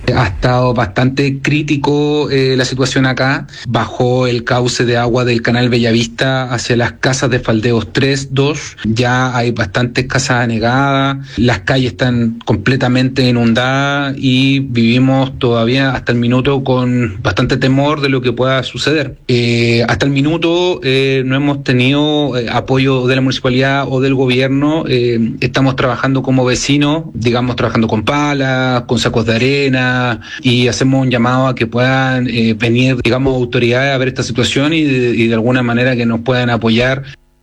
Ha estado bastante crítico eh, la situación acá. Bajó el cauce de agua del canal Bellavista hacia las casas de Faldeos tres, dos. Ya hay bastantes casas anegadas, las calles están completamente inundadas y vivimos todavía hasta el minuto con bastante temor de lo que pueda suceder. Eh, hasta el minuto eh, no hemos tenido eh, apoyo de la municipalidad o del gobierno. Eh, estamos trabajando como vecinos, digamos, trabajando con palas, con sacos de arena, y hacemos un llamado a que puedan eh, venir, digamos, autoridades a ver esta situación y de, y de alguna manera que nos puedan apoyar.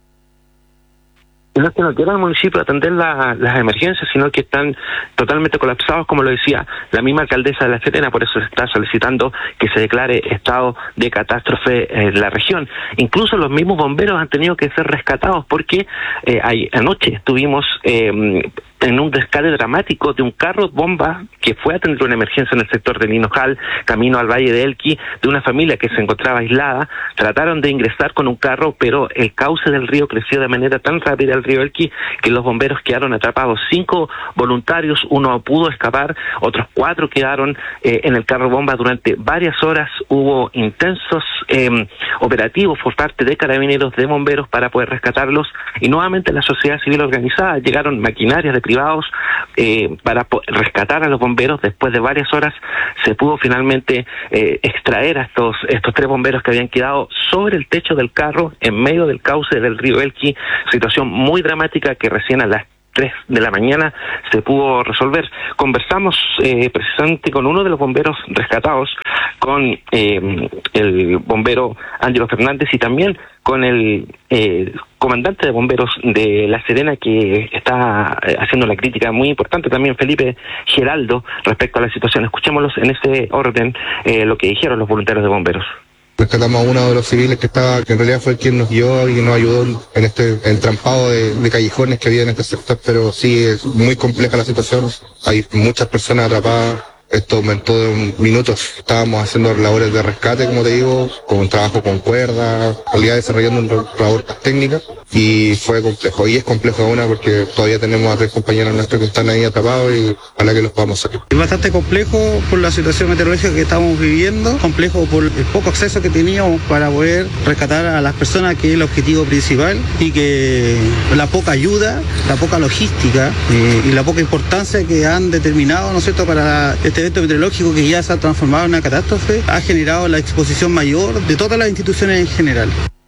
No es que no quiera el municipio atender la, las emergencias, sino que están totalmente colapsados, como lo decía la misma alcaldesa de La Serena. Por eso se está solicitando que se declare estado de catástrofe en la región. Incluso los mismos bomberos han tenido que ser rescatados porque eh, hay, anoche estuvimos eh, en un rescate dramático de un carro bomba que fue a atender una emergencia en el sector de Linojal, camino al Valle de Elqui, de una familia que se encontraba aislada. Trataron de ingresar con un carro, pero el cauce del río creció de manera tan rápida el río Elqui que los bomberos quedaron atrapados. Cinco voluntarios, uno pudo escapar, otros cuatro quedaron eh, en el carro bomba durante varias horas. Hubo intensos eh, operativos por parte de carabineros, de bomberos para poder rescatarlos, y nuevamente la sociedad civil organizada. Llegaron maquinarias de privados eh, para rescatar a los bomberos. Después de varias horas se pudo finalmente eh, extraer a estos, estos tres bomberos que habían quedado sobre el techo del carro en medio del cauce del río Elqui. Situación muy dramática que recién a las tres de la mañana se pudo resolver. Conversamos eh, precisamente con uno de los bomberos rescatados, con eh, el bombero Ángelo Fernández, y también con el eh, comandante de bomberos de La Serena, que está eh, haciendo una crítica muy importante también, Felipe Geraldo, respecto a la situación. Escuchémoslos en ese orden eh, lo que dijeron los voluntarios de bomberos. Rescatamos a uno de los civiles que estaba, que en realidad fue quien nos guió y nos ayudó en este entrampado de, de callejones que había en este sector, pero sí es muy compleja la situación. Hay muchas personas atrapadas. Esto aumentó de minutos. Estábamos haciendo labores de rescate, como te digo, con un trabajo con cuerdas, en realidad desarrollando una labor técnica, y fue complejo. Y es complejo aún porque todavía tenemos a tres compañeros nuestros que están ahí atrapados y ojalá que los podamos sacar. Es bastante complejo por la situación meteorológica que estamos viviendo, complejo por el poco acceso que teníamos para poder rescatar a las personas, que es el objetivo principal, y que la poca ayuda, la poca logística eh, y la poca importancia que han determinado, ¿no es cierto?, para este evento meteorológico que ya se ha transformado en una catástrofe, ha generado la exposición mayor de todas las instituciones en general.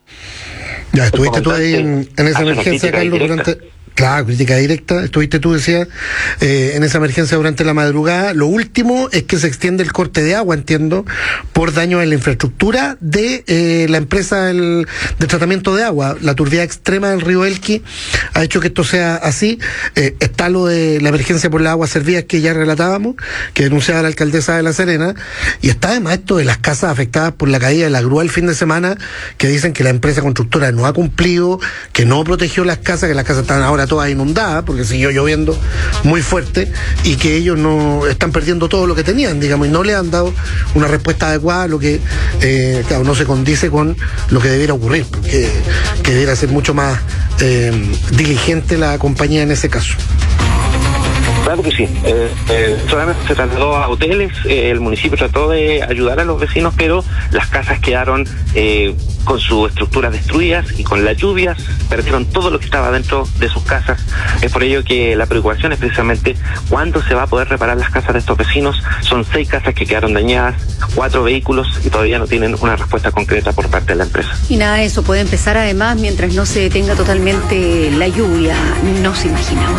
Ya, estuviste tú ahí en, en esa emergencia, Carlos, durante... Claro, crítica directa. Estuviste tú, decías, eh, en esa emergencia durante la madrugada. Lo último es que se extiende el corte de agua, entiendo, por daño en la infraestructura de eh, la empresa del, de tratamiento de agua. La turbidez extrema del río Elqui ha hecho que esto sea así. Eh, está lo de la emergencia por las aguas servidas que ya relatábamos, que denunciaba la alcaldesa de La Serena, y está además esto de las casas afectadas por la caída de la grúa el fin de semana, que dicen que la empresa constructora no ha cumplido, que no protegió las casas, que las casas están ahora todas inundadas porque siguió lloviendo muy fuerte, y que ellos no están perdiendo todo lo que tenían, digamos, y no le han dado una respuesta adecuada, lo que eh, claro, no se condice con lo que debiera ocurrir, porque que debiera ser mucho más eh, diligente la compañía en ese caso. Claro que sí. Eh, eh, solamente se trasladó a hoteles, eh, el municipio trató de ayudar a los vecinos, pero las casas quedaron eh, con sus estructuras destruidas, y con las lluvias perdieron todo lo que estaba dentro de sus casas. Es por ello que la preocupación es precisamente cuándo se va a poder reparar las casas de estos vecinos. Son seis casas que quedaron dañadas, cuatro vehículos, y todavía no tienen una respuesta concreta por parte de la empresa. Y nada de eso puede empezar además mientras no se detenga totalmente la lluvia, nos imaginamos.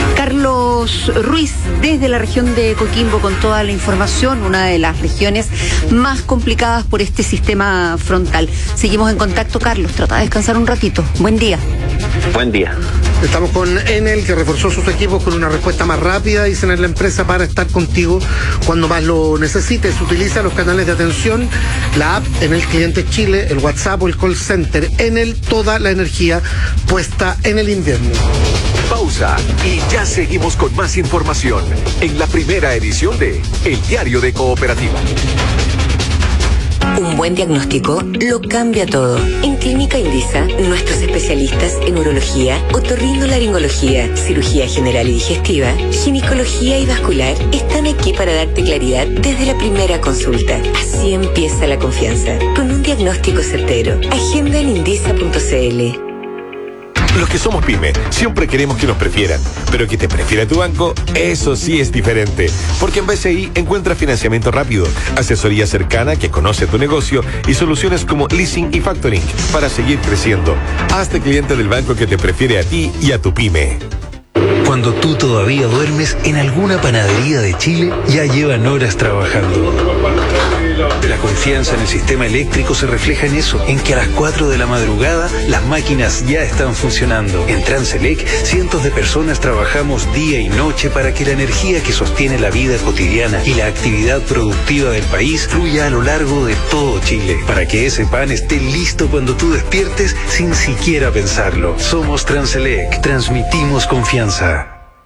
Carlos Ruiz, desde la región de Coquimbo, con toda la información, una de las regiones más complicadas por este sistema frontal. Seguimos en contacto, Carlos, trata de descansar un ratito. Buen día. Buen día. Estamos con Enel, que reforzó sus equipos con una respuesta más rápida, y en la empresa, para estar contigo cuando más lo necesites. Utiliza los canales de atención, la app Enel Cliente Chile, el WhatsApp o el call center. Enel, toda la energía puesta en el invierno. Pausa y ya seguimos con más información en la primera edición de El Diario de Cooperativa. Un buen diagnóstico lo cambia todo. En Clínica Indisa, nuestros especialistas en urología, otorrinolaringología, cirugía general y digestiva, ginecología y vascular están aquí para darte claridad desde la primera consulta. Así empieza la confianza, con un diagnóstico certero. Agenda en indisa punto c l. Los que somos pyme siempre queremos que nos prefieran, pero que te prefiera tu banco, eso sí es diferente. Porque en B C I encuentras financiamiento rápido, asesoría cercana que conoce tu negocio y soluciones como leasing y factoring para seguir creciendo. Hazte cliente del banco que te prefiere a ti y a tu pyme. Cuando tú todavía duermes, en alguna panadería de Chile ya llevan horas trabajando. La confianza en el sistema eléctrico se refleja en eso, en que a las cuatro de la madrugada las máquinas ya están funcionando. En Transelec, cientos de personas trabajamos día y noche para que la energía que sostiene la vida cotidiana y la actividad productiva del país fluya a lo largo de todo Chile, para que ese pan esté listo cuando tú despiertes sin siquiera pensarlo. Somos Transelec, transmitimos confianza.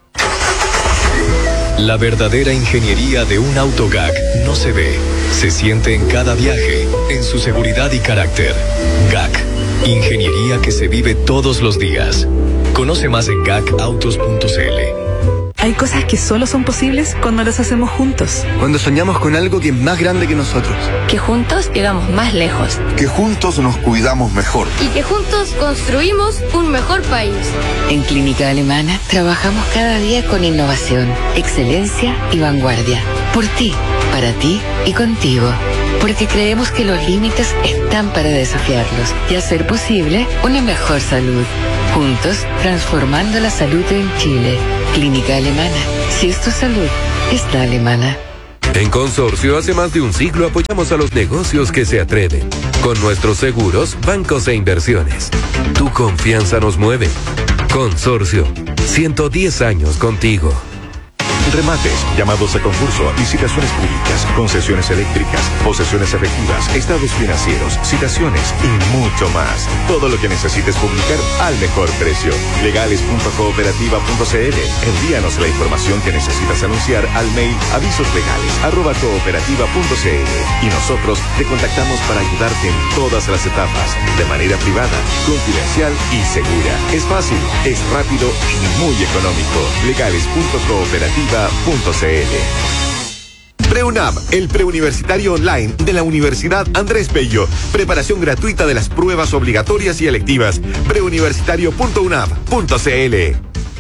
La verdadera ingeniería de un auto G A C no se ve, se siente en cada viaje, en su seguridad y carácter. G A C, ingeniería que se vive todos los días. Conoce más en gac autos punto c l. Hay cosas que solo son posibles cuando las hacemos juntos. Cuando soñamos con algo que es más grande que nosotros. Que juntos llegamos más lejos. Que juntos nos cuidamos mejor. Y que juntos construimos un mejor país. En Clínica Alemana trabajamos cada día con innovación, excelencia y vanguardia. Por ti, para ti y contigo. Porque creemos que los límites están para desafiarlos y hacer posible una mejor salud. Juntos, transformando la salud en Chile. Clínica Alemana. Si es tu salud, está alemana. En Consorcio, hace más de un siglo apoyamos a los negocios que se atreven. Con nuestros seguros, bancos e inversiones. Tu confianza nos mueve. Consorcio, ciento diez años contigo. Remates, llamados a concurso, licitaciones públicas, concesiones eléctricas, posesiones efectivas, estados financieros, citaciones y mucho más. Todo lo que necesites publicar al mejor precio. legales punto cooperativa punto c l. Envíanos la información que necesitas anunciar al mail avisoslegales arroba cooperativa punto c l y nosotros te contactamos para ayudarte en todas las etapas, de manera privada, confidencial y segura. Es fácil, es rápido y muy económico. legales punto cooperativa punto c l. PreUNAV, el preuniversitario online de la Universidad Andrés Bello. Preparación gratuita de las pruebas obligatorias y electivas. preuniversitario punto unav punto c l.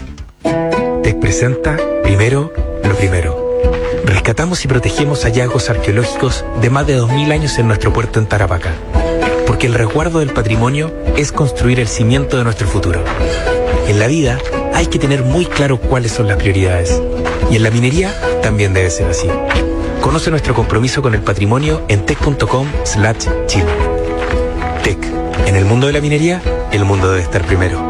TEC presenta Primero lo Primero. Rescatamos y protegemos hallazgos arqueológicos de más de dos mil años en nuestro puerto en Tarapacá. Porque el resguardo del patrimonio es construir el cimiento de nuestro futuro. En la vida hay que tener muy claro cuáles son las prioridades. Y en la minería también debe ser así. Conoce nuestro compromiso con el patrimonio en tec punto com slash chile. TEC. En el mundo de la minería, el mundo debe estar primero.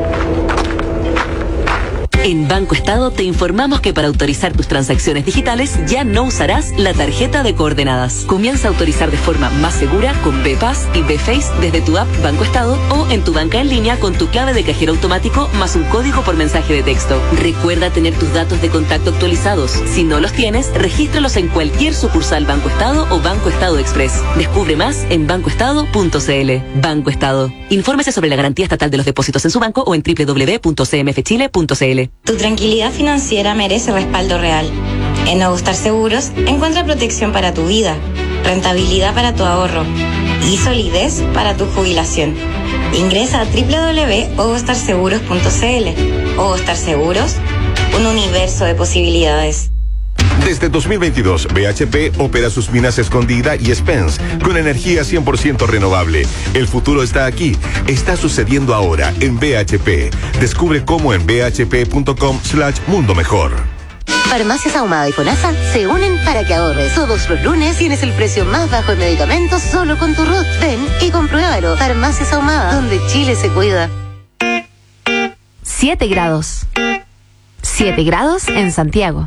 En Banco Estado te informamos que para autorizar tus transacciones digitales ya no usarás la tarjeta de coordenadas. Comienza a autorizar de forma más segura con B-Pass y B-Face desde tu app Banco Estado o en tu banca en línea con tu clave de cajero automático más un código por mensaje de texto. Recuerda tener tus datos de contacto actualizados. Si no los tienes, regístralos en cualquier sucursal Banco Estado o Banco Estado Express. Descubre más en banco estado punto c l. Banco Estado. Infórmese sobre la garantía estatal de los depósitos en su banco o en doble u doble u doble u punto c m f chile punto c l. Tu tranquilidad financiera merece respaldo real. En Nuevo Star Seguros encuentra protección para tu vida, rentabilidad para tu ahorro y solidez para tu jubilación. Ingresa a doble u doble u doble u punto ovostar seguros punto c l. Ovostar Seguros, un universo de posibilidades. Desde dos mil veintidós, B H P opera sus minas Escondida y Spence con energía cien por ciento renovable. El futuro está aquí. Está sucediendo ahora en B H P. Descubre cómo en b h p punto com slash mundo mejor. Farmacias Ahumada y FONASA se unen para que ahorres. Todos los lunes tienes el precio más bajo en medicamentos solo con tu R U T. Ven y compruébalo. Farmacias Ahumada, donde Chile se cuida. siete grados. siete grados en Santiago.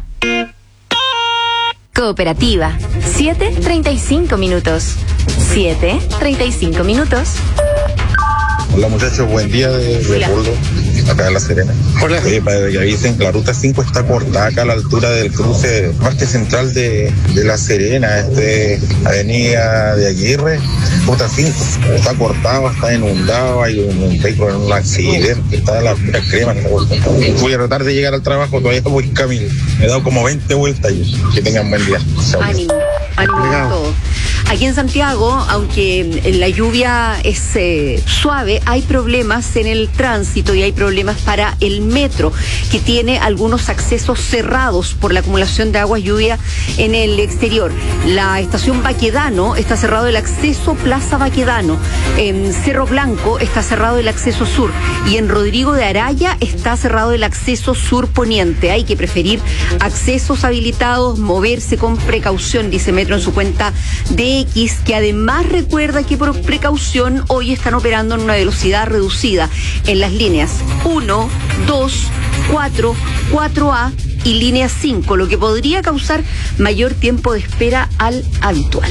Cooperativa, siete treinta y cinco minutos. siete treinta y cinco minutos. Hola muchachos, buen día de Leopoldo, acá en La Serena. Hola. Oye, para que avisen, la ruta cinco está cortada acá a la altura del cruce, parte central de, de La Serena, este, avenida de Aguirre, puta, sí, está cortado, está inundado, hay un, un vehículo en un accidente, está la pura crema. Voy a tratar de llegar al trabajo, todavía voy en camino. Me he dado como veinte vueltas y que tengan buen día. Ánimo, ánimo a todo. Aquí en Santiago, aunque la lluvia es eh, suave, hay problemas en el tránsito y hay problemas para el metro, que tiene algunos accesos cerrados por la acumulación de agua y lluvia en el exterior. La estación Baquedano está cerrado el acceso Plaza Baquedano. En Cerro Blanco está cerrado el acceso sur y en Rodrigo de Araya está cerrado el acceso sur poniente. Hay que preferir accesos habilitados, moverse con precaución, dice Metro en su cuenta de X, que además recuerda que por precaución hoy están operando en una velocidad reducida en las líneas uno, dos, cuatro, cuatro A y línea cinco, lo que podría causar mayor tiempo de espera al habitual.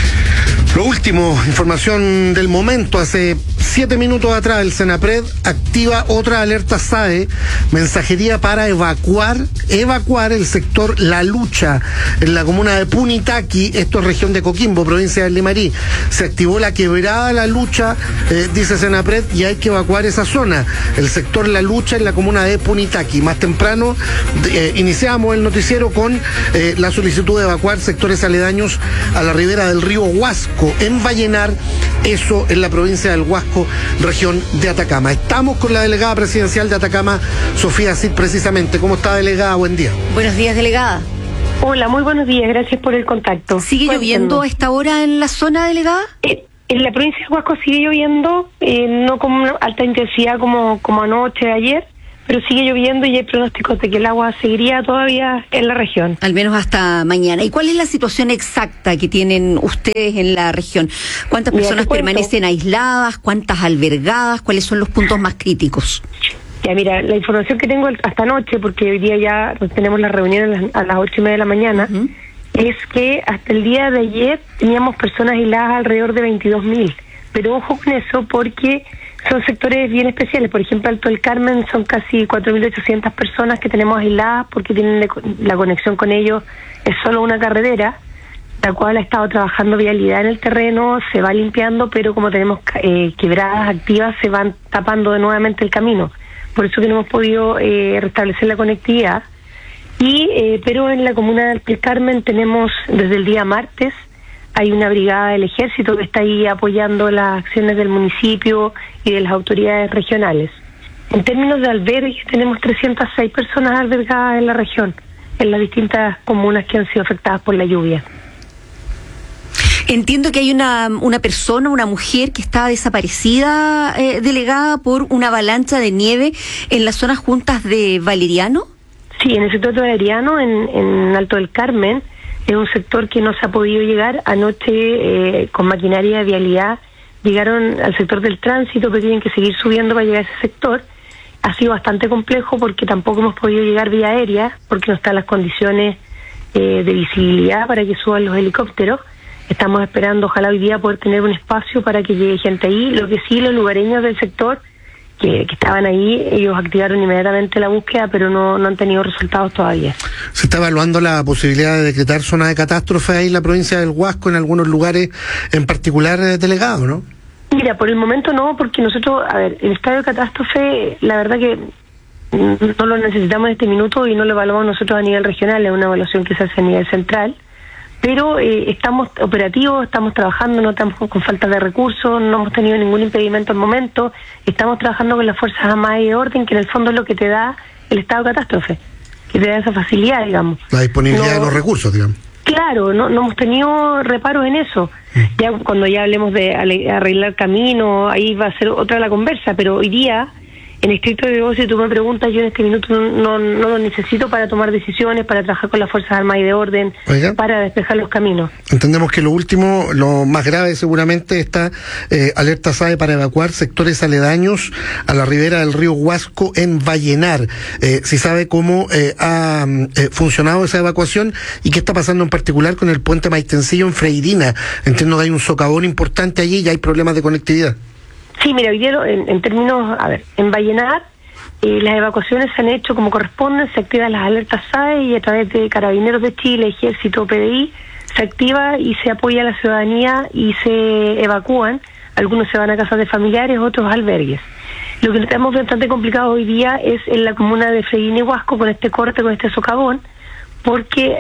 Lo último, información del momento. Hace siete minutos atrás el Senapred activa otra alerta S A E, mensajería para evacuar, evacuar el sector La Lucha en la comuna de Punitaqui, esto es región de Coquimbo, provincia de Limarí. Se activó la quebrada La Lucha, eh, dice Senapred, y hay que evacuar esa zona, el sector La Lucha en la comuna de Punitaqui. Más temprano eh, iniciamos el noticiero con eh, la solicitud de evacuar sectores aledaños a la ribera del río Huasco, en Vallenar, eso en la provincia del Huasco, región de Atacama. Estamos con la delegada presidencial de Atacama, Sofía Cid, precisamente. ¿Cómo está, delegada? Buen día. Buenos días, delegada. Hola, muy buenos días, gracias por el contacto. ¿Sigue Cuéntanos. lloviendo a esta hora en la zona, delegada? Eh, en la provincia del Huasco sigue lloviendo, eh, no con una alta intensidad como, como anoche, ayer, pero sigue lloviendo y hay pronósticos de que el agua seguiría todavía en la región. Al menos hasta mañana. ¿Y cuál es la situación exacta que tienen ustedes en la región? ¿Cuántas Mira, personas permanecen aisladas? ¿Cuántas albergadas? ¿Cuáles son los puntos más críticos? Ya, mira, la información que tengo hasta anoche, porque hoy día ya tenemos la reunión a las, a las ocho y media de la mañana, uh-huh. es que hasta el día de ayer teníamos personas aisladas alrededor de veintidós mil. Pero ojo con eso, porque son sectores bien especiales. Por ejemplo, Alto del Carmen son casi cuatro mil ochocientas personas que tenemos aisladas porque tienen la conexión con ellos, es solo una carretera, la cual ha estado trabajando vialidad en el terreno, se va limpiando, pero como tenemos eh, quebradas activas, se van tapando de nuevamente el camino. Por eso que no hemos podido eh, restablecer la conectividad. Y eh, pero en la comuna de Alto del Carmen tenemos desde el día martes, hay una brigada del ejército que está ahí apoyando las acciones del municipio y de las autoridades regionales. En términos de albergues, tenemos trescientas seis personas albergadas en la región, en las distintas comunas que han sido afectadas por la lluvia. Entiendo que hay una, una persona, una mujer que está desaparecida, eh, delegada por una avalancha de nieve en las zonas juntas de Valeriano. Sí, en el sector de Valeriano, en, en Alto del Carmen, es un sector que no se ha podido llegar. Anoche, eh, con maquinaria de vialidad, llegaron al sector del tránsito, pero tienen que seguir subiendo para llegar a ese sector. Ha sido bastante complejo porque tampoco hemos podido llegar vía aérea, porque no están las condiciones eh, de visibilidad para que suban los helicópteros. Estamos esperando, ojalá hoy día, poder tener un espacio para que llegue gente ahí. Lo que sí, los lugareños del sector que, que estaban ahí, ellos activaron inmediatamente la búsqueda, pero no, no han tenido resultados todavía. ¿Se está evaluando la posibilidad de decretar zona de catástrofe ahí en la provincia del Huasco, en algunos lugares en particular, eh, delegado, no? Mira, por el momento no, porque nosotros, a ver, el estado de catástrofe, la verdad que no lo necesitamos en este minuto y no lo evaluamos nosotros a nivel regional, es una evaluación que se hace a nivel central. Pero eh, estamos operativos, estamos trabajando, no estamos con falta de recursos, no hemos tenido ningún impedimento al momento, estamos trabajando con las Fuerzas Armadas y de Orden, que en el fondo es lo que te da el estado de catástrofe, que te da esa facilidad, digamos. La disponibilidad no, de los recursos, digamos. Claro, no, no hemos tenido reparos en eso. Mm. Ya cuando ya hablemos de arreglar camino, ahí va a ser otra la conversa, pero hoy día, en estricto rigor, si tú me preguntas, yo en este minuto no, no, no lo necesito para tomar decisiones, para trabajar con las Fuerzas Armadas y de Orden, Oiga. para despejar los caminos. Entendemos que lo último, lo más grave seguramente, está eh, alerta S A E para evacuar sectores aledaños a la ribera del río Huasco en Vallenar. Eh, si sabe cómo eh, ha eh, funcionado esa evacuación y qué está pasando en particular con el puente Maitencillo en Freirina. Entiendo que hay un socavón importante allí y hay problemas de conectividad. Sí, mira, hoy día en, en términos, a ver, en Vallenar eh, las evacuaciones se han hecho como corresponden, se activan las alertas S A E y a través de Carabineros de Chile, Ejército, P D I, se activa y se apoya a la ciudadanía y se evacúan. Algunos se van a casas de familiares, otros a albergues. Lo que tenemos bastante complicado hoy día es en la comuna de Freirina y Huasco, con este corte, con este socavón, porque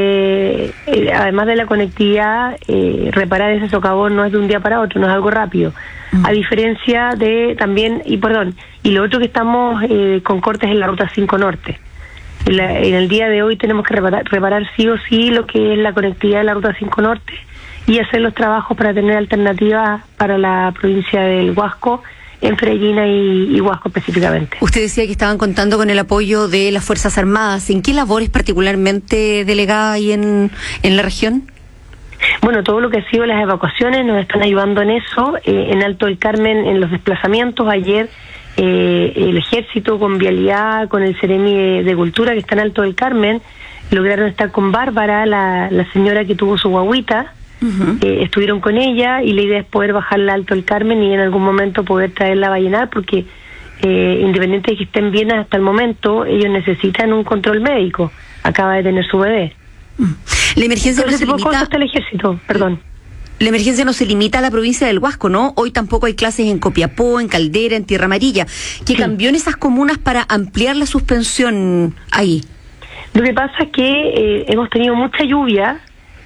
eh, eh, además de la conectividad, eh, reparar ese socavón no es de un día para otro, no es algo rápido. Mm. A diferencia de también, y perdón, y lo otro que estamos eh, con cortes en la Ruta cinco Norte. En, la, en el día de hoy tenemos que reparar, reparar sí o sí lo que es la conectividad de la Ruta cinco Norte y hacer los trabajos para tener alternativas para la provincia del Huasco, en Freirina y, y Huasco específicamente. Usted decía que estaban contando con el apoyo de las Fuerzas Armadas. ¿En qué labores particularmente delegada ahí en, en la región? Bueno, todo lo que ha sido las evacuaciones nos están ayudando en eso. Eh, en Alto del Carmen, en los desplazamientos, ayer eh, el Ejército con Vialidad, con el Ceremi de, de Cultura que está en Alto del Carmen, lograron estar con Bárbara, la, la señora que tuvo su guaguita. Uh-huh. Eh, estuvieron con ella y la idea es poder bajarla Alto del Carmen y en algún momento poder traerla a Vallenar, porque eh, independiente de que estén bien hasta el momento, ellos necesitan un control médico. Acaba de tener su bebé. Uh-huh. La emergencia no se limita hasta el ejército, perdón. La emergencia no se limita a la provincia del Huasco, ¿no? Hoy tampoco hay clases en Copiapó, en Caldera, en Tierra Amarilla. ¿Qué sí. cambió en esas comunas para ampliar la suspensión ahí? Lo que pasa es que eh, hemos tenido mucha lluvia.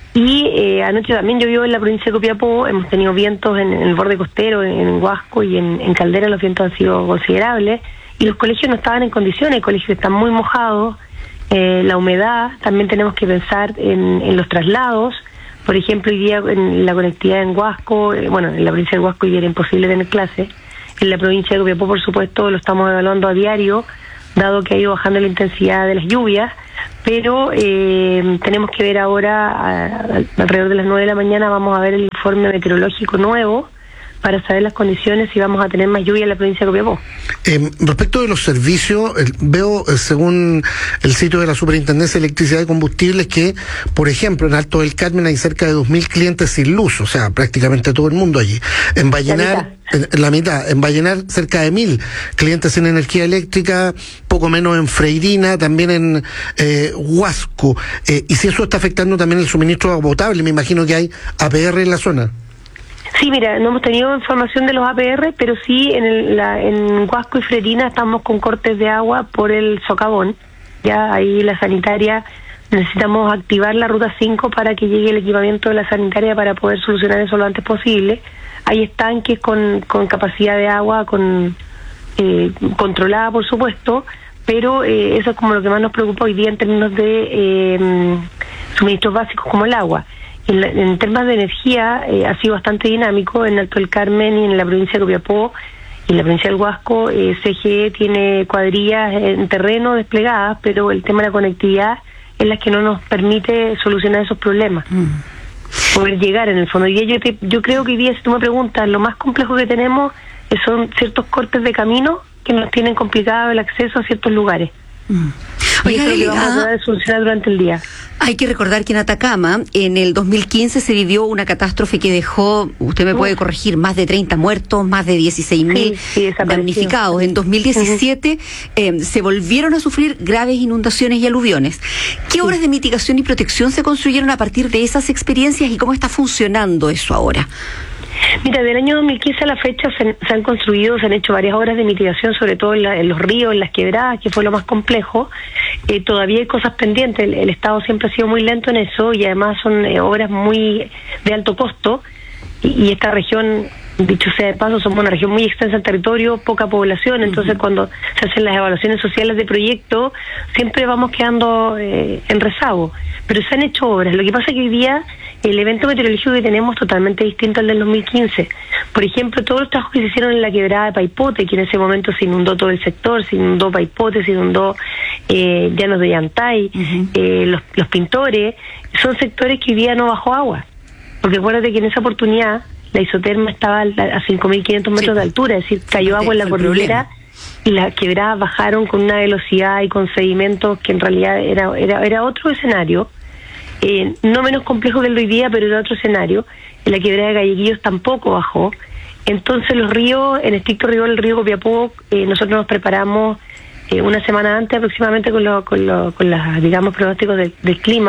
Y eh, anoche también llovió en la provincia de Copiapó, hemos tenido vientos en, en el borde costero, en, en Huasco y en, en Caldera, los vientos han sido considerables, y los colegios no estaban en condiciones, los colegios están muy mojados, eh, la humedad, también tenemos que pensar en, en los traslados. Por ejemplo, hoy día en la conectividad en Huasco, eh, bueno, en la provincia de Huasco hoy día era imposible tener clases, en la provincia de Copiapó, por supuesto, lo estamos evaluando a diario, dado que ha ido bajando la intensidad de las lluvias, pero eh, tenemos que ver ahora, a, a, alrededor de las nueve de la mañana, vamos a ver el informe meteorológico nuevo para saber las condiciones si vamos a tener más lluvia en la provincia de Copiapó. Eh, respecto de los servicios, eh, veo, eh, según el sitio de la Superintendencia de Electricidad y Combustibles, que, por ejemplo, en Alto del Carmen hay cerca de dos mil clientes sin luz, o sea, prácticamente todo el mundo allí. En Vallenar, en, en la mitad, en Vallenar cerca de mil clientes sin energía eléctrica, poco menos en Freirina, también en eh, Huasco. Eh, y si eso está afectando también el suministro de agua potable, me imagino que hay A P R en la zona. Sí, mira, no hemos tenido información de los A P R, pero sí en, el, la, en Huasco y Freirina estamos con cortes de agua por el socavón. Ya ahí la sanitaria, necesitamos activar la ruta cinco para que llegue el equipamiento de la sanitaria para poder solucionar eso lo antes posible. Hay estanques con, con capacidad de agua con eh, controlada, por supuesto, pero eh, eso es como lo que más nos preocupa hoy día en términos de eh, suministros básicos como el agua. En, la, en temas de energía eh, ha sido bastante dinámico en Alto del Carmen y en la provincia de Copiapó y en la provincia del Huasco. eh, C G E tiene cuadrillas en terreno desplegadas, pero el tema de la conectividad es la que no nos permite solucionar esos problemas, mm. poder llegar en el fondo. Y yo, te, yo creo que hoy día, si tú me preguntas, lo más complejo que tenemos son ciertos cortes de camino que nos tienen complicado el acceso a ciertos lugares. Mm. Y eso es lo que vamos a tratar de solucionar durante el día. Hay que recordar que en Atacama, en el dos mil quince, se vivió una catástrofe que dejó, usted me puede corregir, más de treinta muertos, más de dieciséis mil sí, sí, damnificados. En dos mil diecisiete uh-huh. eh, se volvieron a sufrir graves inundaciones y aluviones. ¿Qué sí. obras de mitigación y protección se construyeron a partir de esas experiencias y cómo está funcionando eso ahora? Mira, del año dos mil quince a la fecha se, se han construido, se han hecho varias obras de mitigación, sobre todo en, la, en los ríos, en las quebradas, que fue lo más complejo. Eh, todavía hay cosas pendientes, el, el Estado siempre ha sido muy lento en eso y además son eh, obras muy de alto costo y, y esta región, dicho sea de paso, somos una región muy extensa en territorio, poca población, entonces uh-huh. cuando se hacen las evaluaciones sociales de proyectos siempre vamos quedando eh, en rezago, pero se han hecho obras. Lo que pasa es que hoy día el evento meteorológico que tenemos es totalmente distinto al del dos mil quince. Por ejemplo, todos los trabajos que se hicieron en la quebrada de Paipote, que en ese momento se inundó todo el sector, se inundó Paipote, se inundó eh, Llanos de Yantay, uh-huh. eh, los, los pintores, son sectores que hoy día no bajó agua. Porque acuérdate que en esa oportunidad la isoterma estaba a cinco mil quinientos metros sí. de altura, es decir, cayó agua en la cordillera y las quebradas bajaron con una velocidad y con sedimentos que en realidad era, era, era otro escenario. Eh, no menos complejo que el de hoy día, pero era otro escenario. En la quebrada de Galleguillos tampoco bajó. Entonces los ríos, en estricto rigor el río Copiapó, eh, nosotros nos preparamos eh, una semana antes aproximadamente con, lo, con, lo, con las, digamos, pronósticos del, del clima,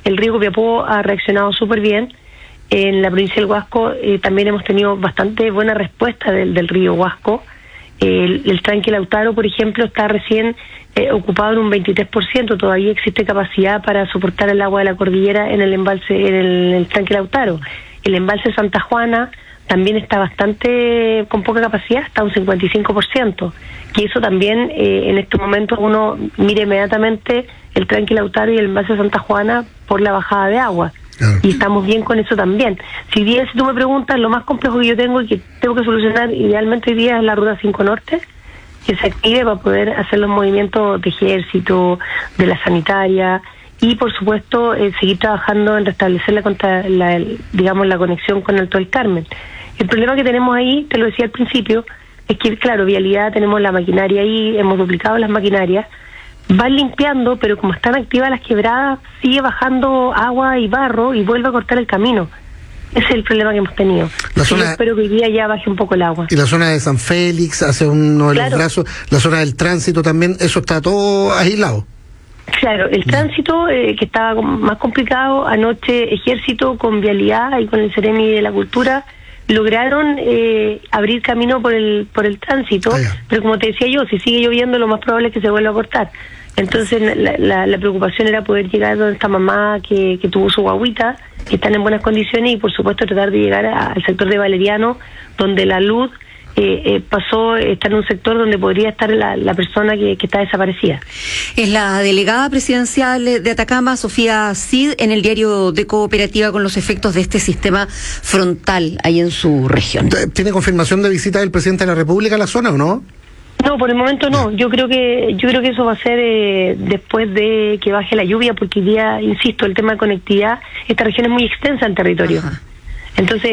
El río Copiapó ha reaccionado súper bien. En la provincia del Huasco eh, también hemos tenido bastante buena respuesta del, del río Huasco. El, el tranque Lautaro, por ejemplo, está recién eh, ocupado en un veintitrés por ciento. Todavía existe capacidad para soportar el agua de la cordillera en el embalse, en el, en el tranque Lautaro. El embalse Santa Juana también está bastante con poca capacidad, está un cincuenta y cinco por ciento. Y eso también, eh, en estos momentos, uno mira inmediatamente el tranque Lautaro y el embalse Santa Juana por la bajada de agua. Y estamos bien con eso también. Si bien, si tú me preguntas, lo más complejo que yo tengo y que tengo que solucionar idealmente hoy día es la ruta cinco Norte, que se active para poder hacer los movimientos de ejército, de la sanitaria y, por supuesto, eh, seguir trabajando en restablecer la, contra, la digamos, la conexión con Alto del Carmen. El problema que tenemos ahí, te lo decía al principio, es que, claro, vialidad, tenemos la maquinaria ahí, hemos duplicado las maquinarias, van limpiando, pero como están activas las quebradas, sigue bajando agua y barro y vuelve a cortar el camino. Ese es el problema que hemos tenido. La zona... Yo espero que hoy día ya baje un poco el agua. Y la zona de San Félix, hacia uno de claro. los brazos, la zona del tránsito también, eso está todo aislado. Claro, el tránsito eh, que estaba más complicado, anoche Ejército con Vialidad y con el Ceremi de la Cultura lograron eh, abrir camino por el por el tránsito, ah, pero como te decía yo, si sigue lloviendo lo más probable es que se vuelva a cortar. Entonces la, la, la preocupación era poder llegar donde esta mamá que, que tuvo su guaguita, que están en buenas condiciones, y por supuesto tratar de llegar a, al sector de Valeriano, donde la luz eh, eh, pasó, está en un sector donde podría estar la, la persona que, que está desaparecida. Es la delegada presidencial de Atacama, Sofía Cid, en el diario de Cooperativa, con los efectos de este sistema frontal ahí en su región. ¿Tiene confirmación de visita del presidente de la República a la zona o no? No, por el momento no. Yo creo que yo creo que eso va a ser eh, después de que baje la lluvia, porque hoy día, insisto, el tema de conectividad, esta región es muy extensa en territorio. Ajá. Entonces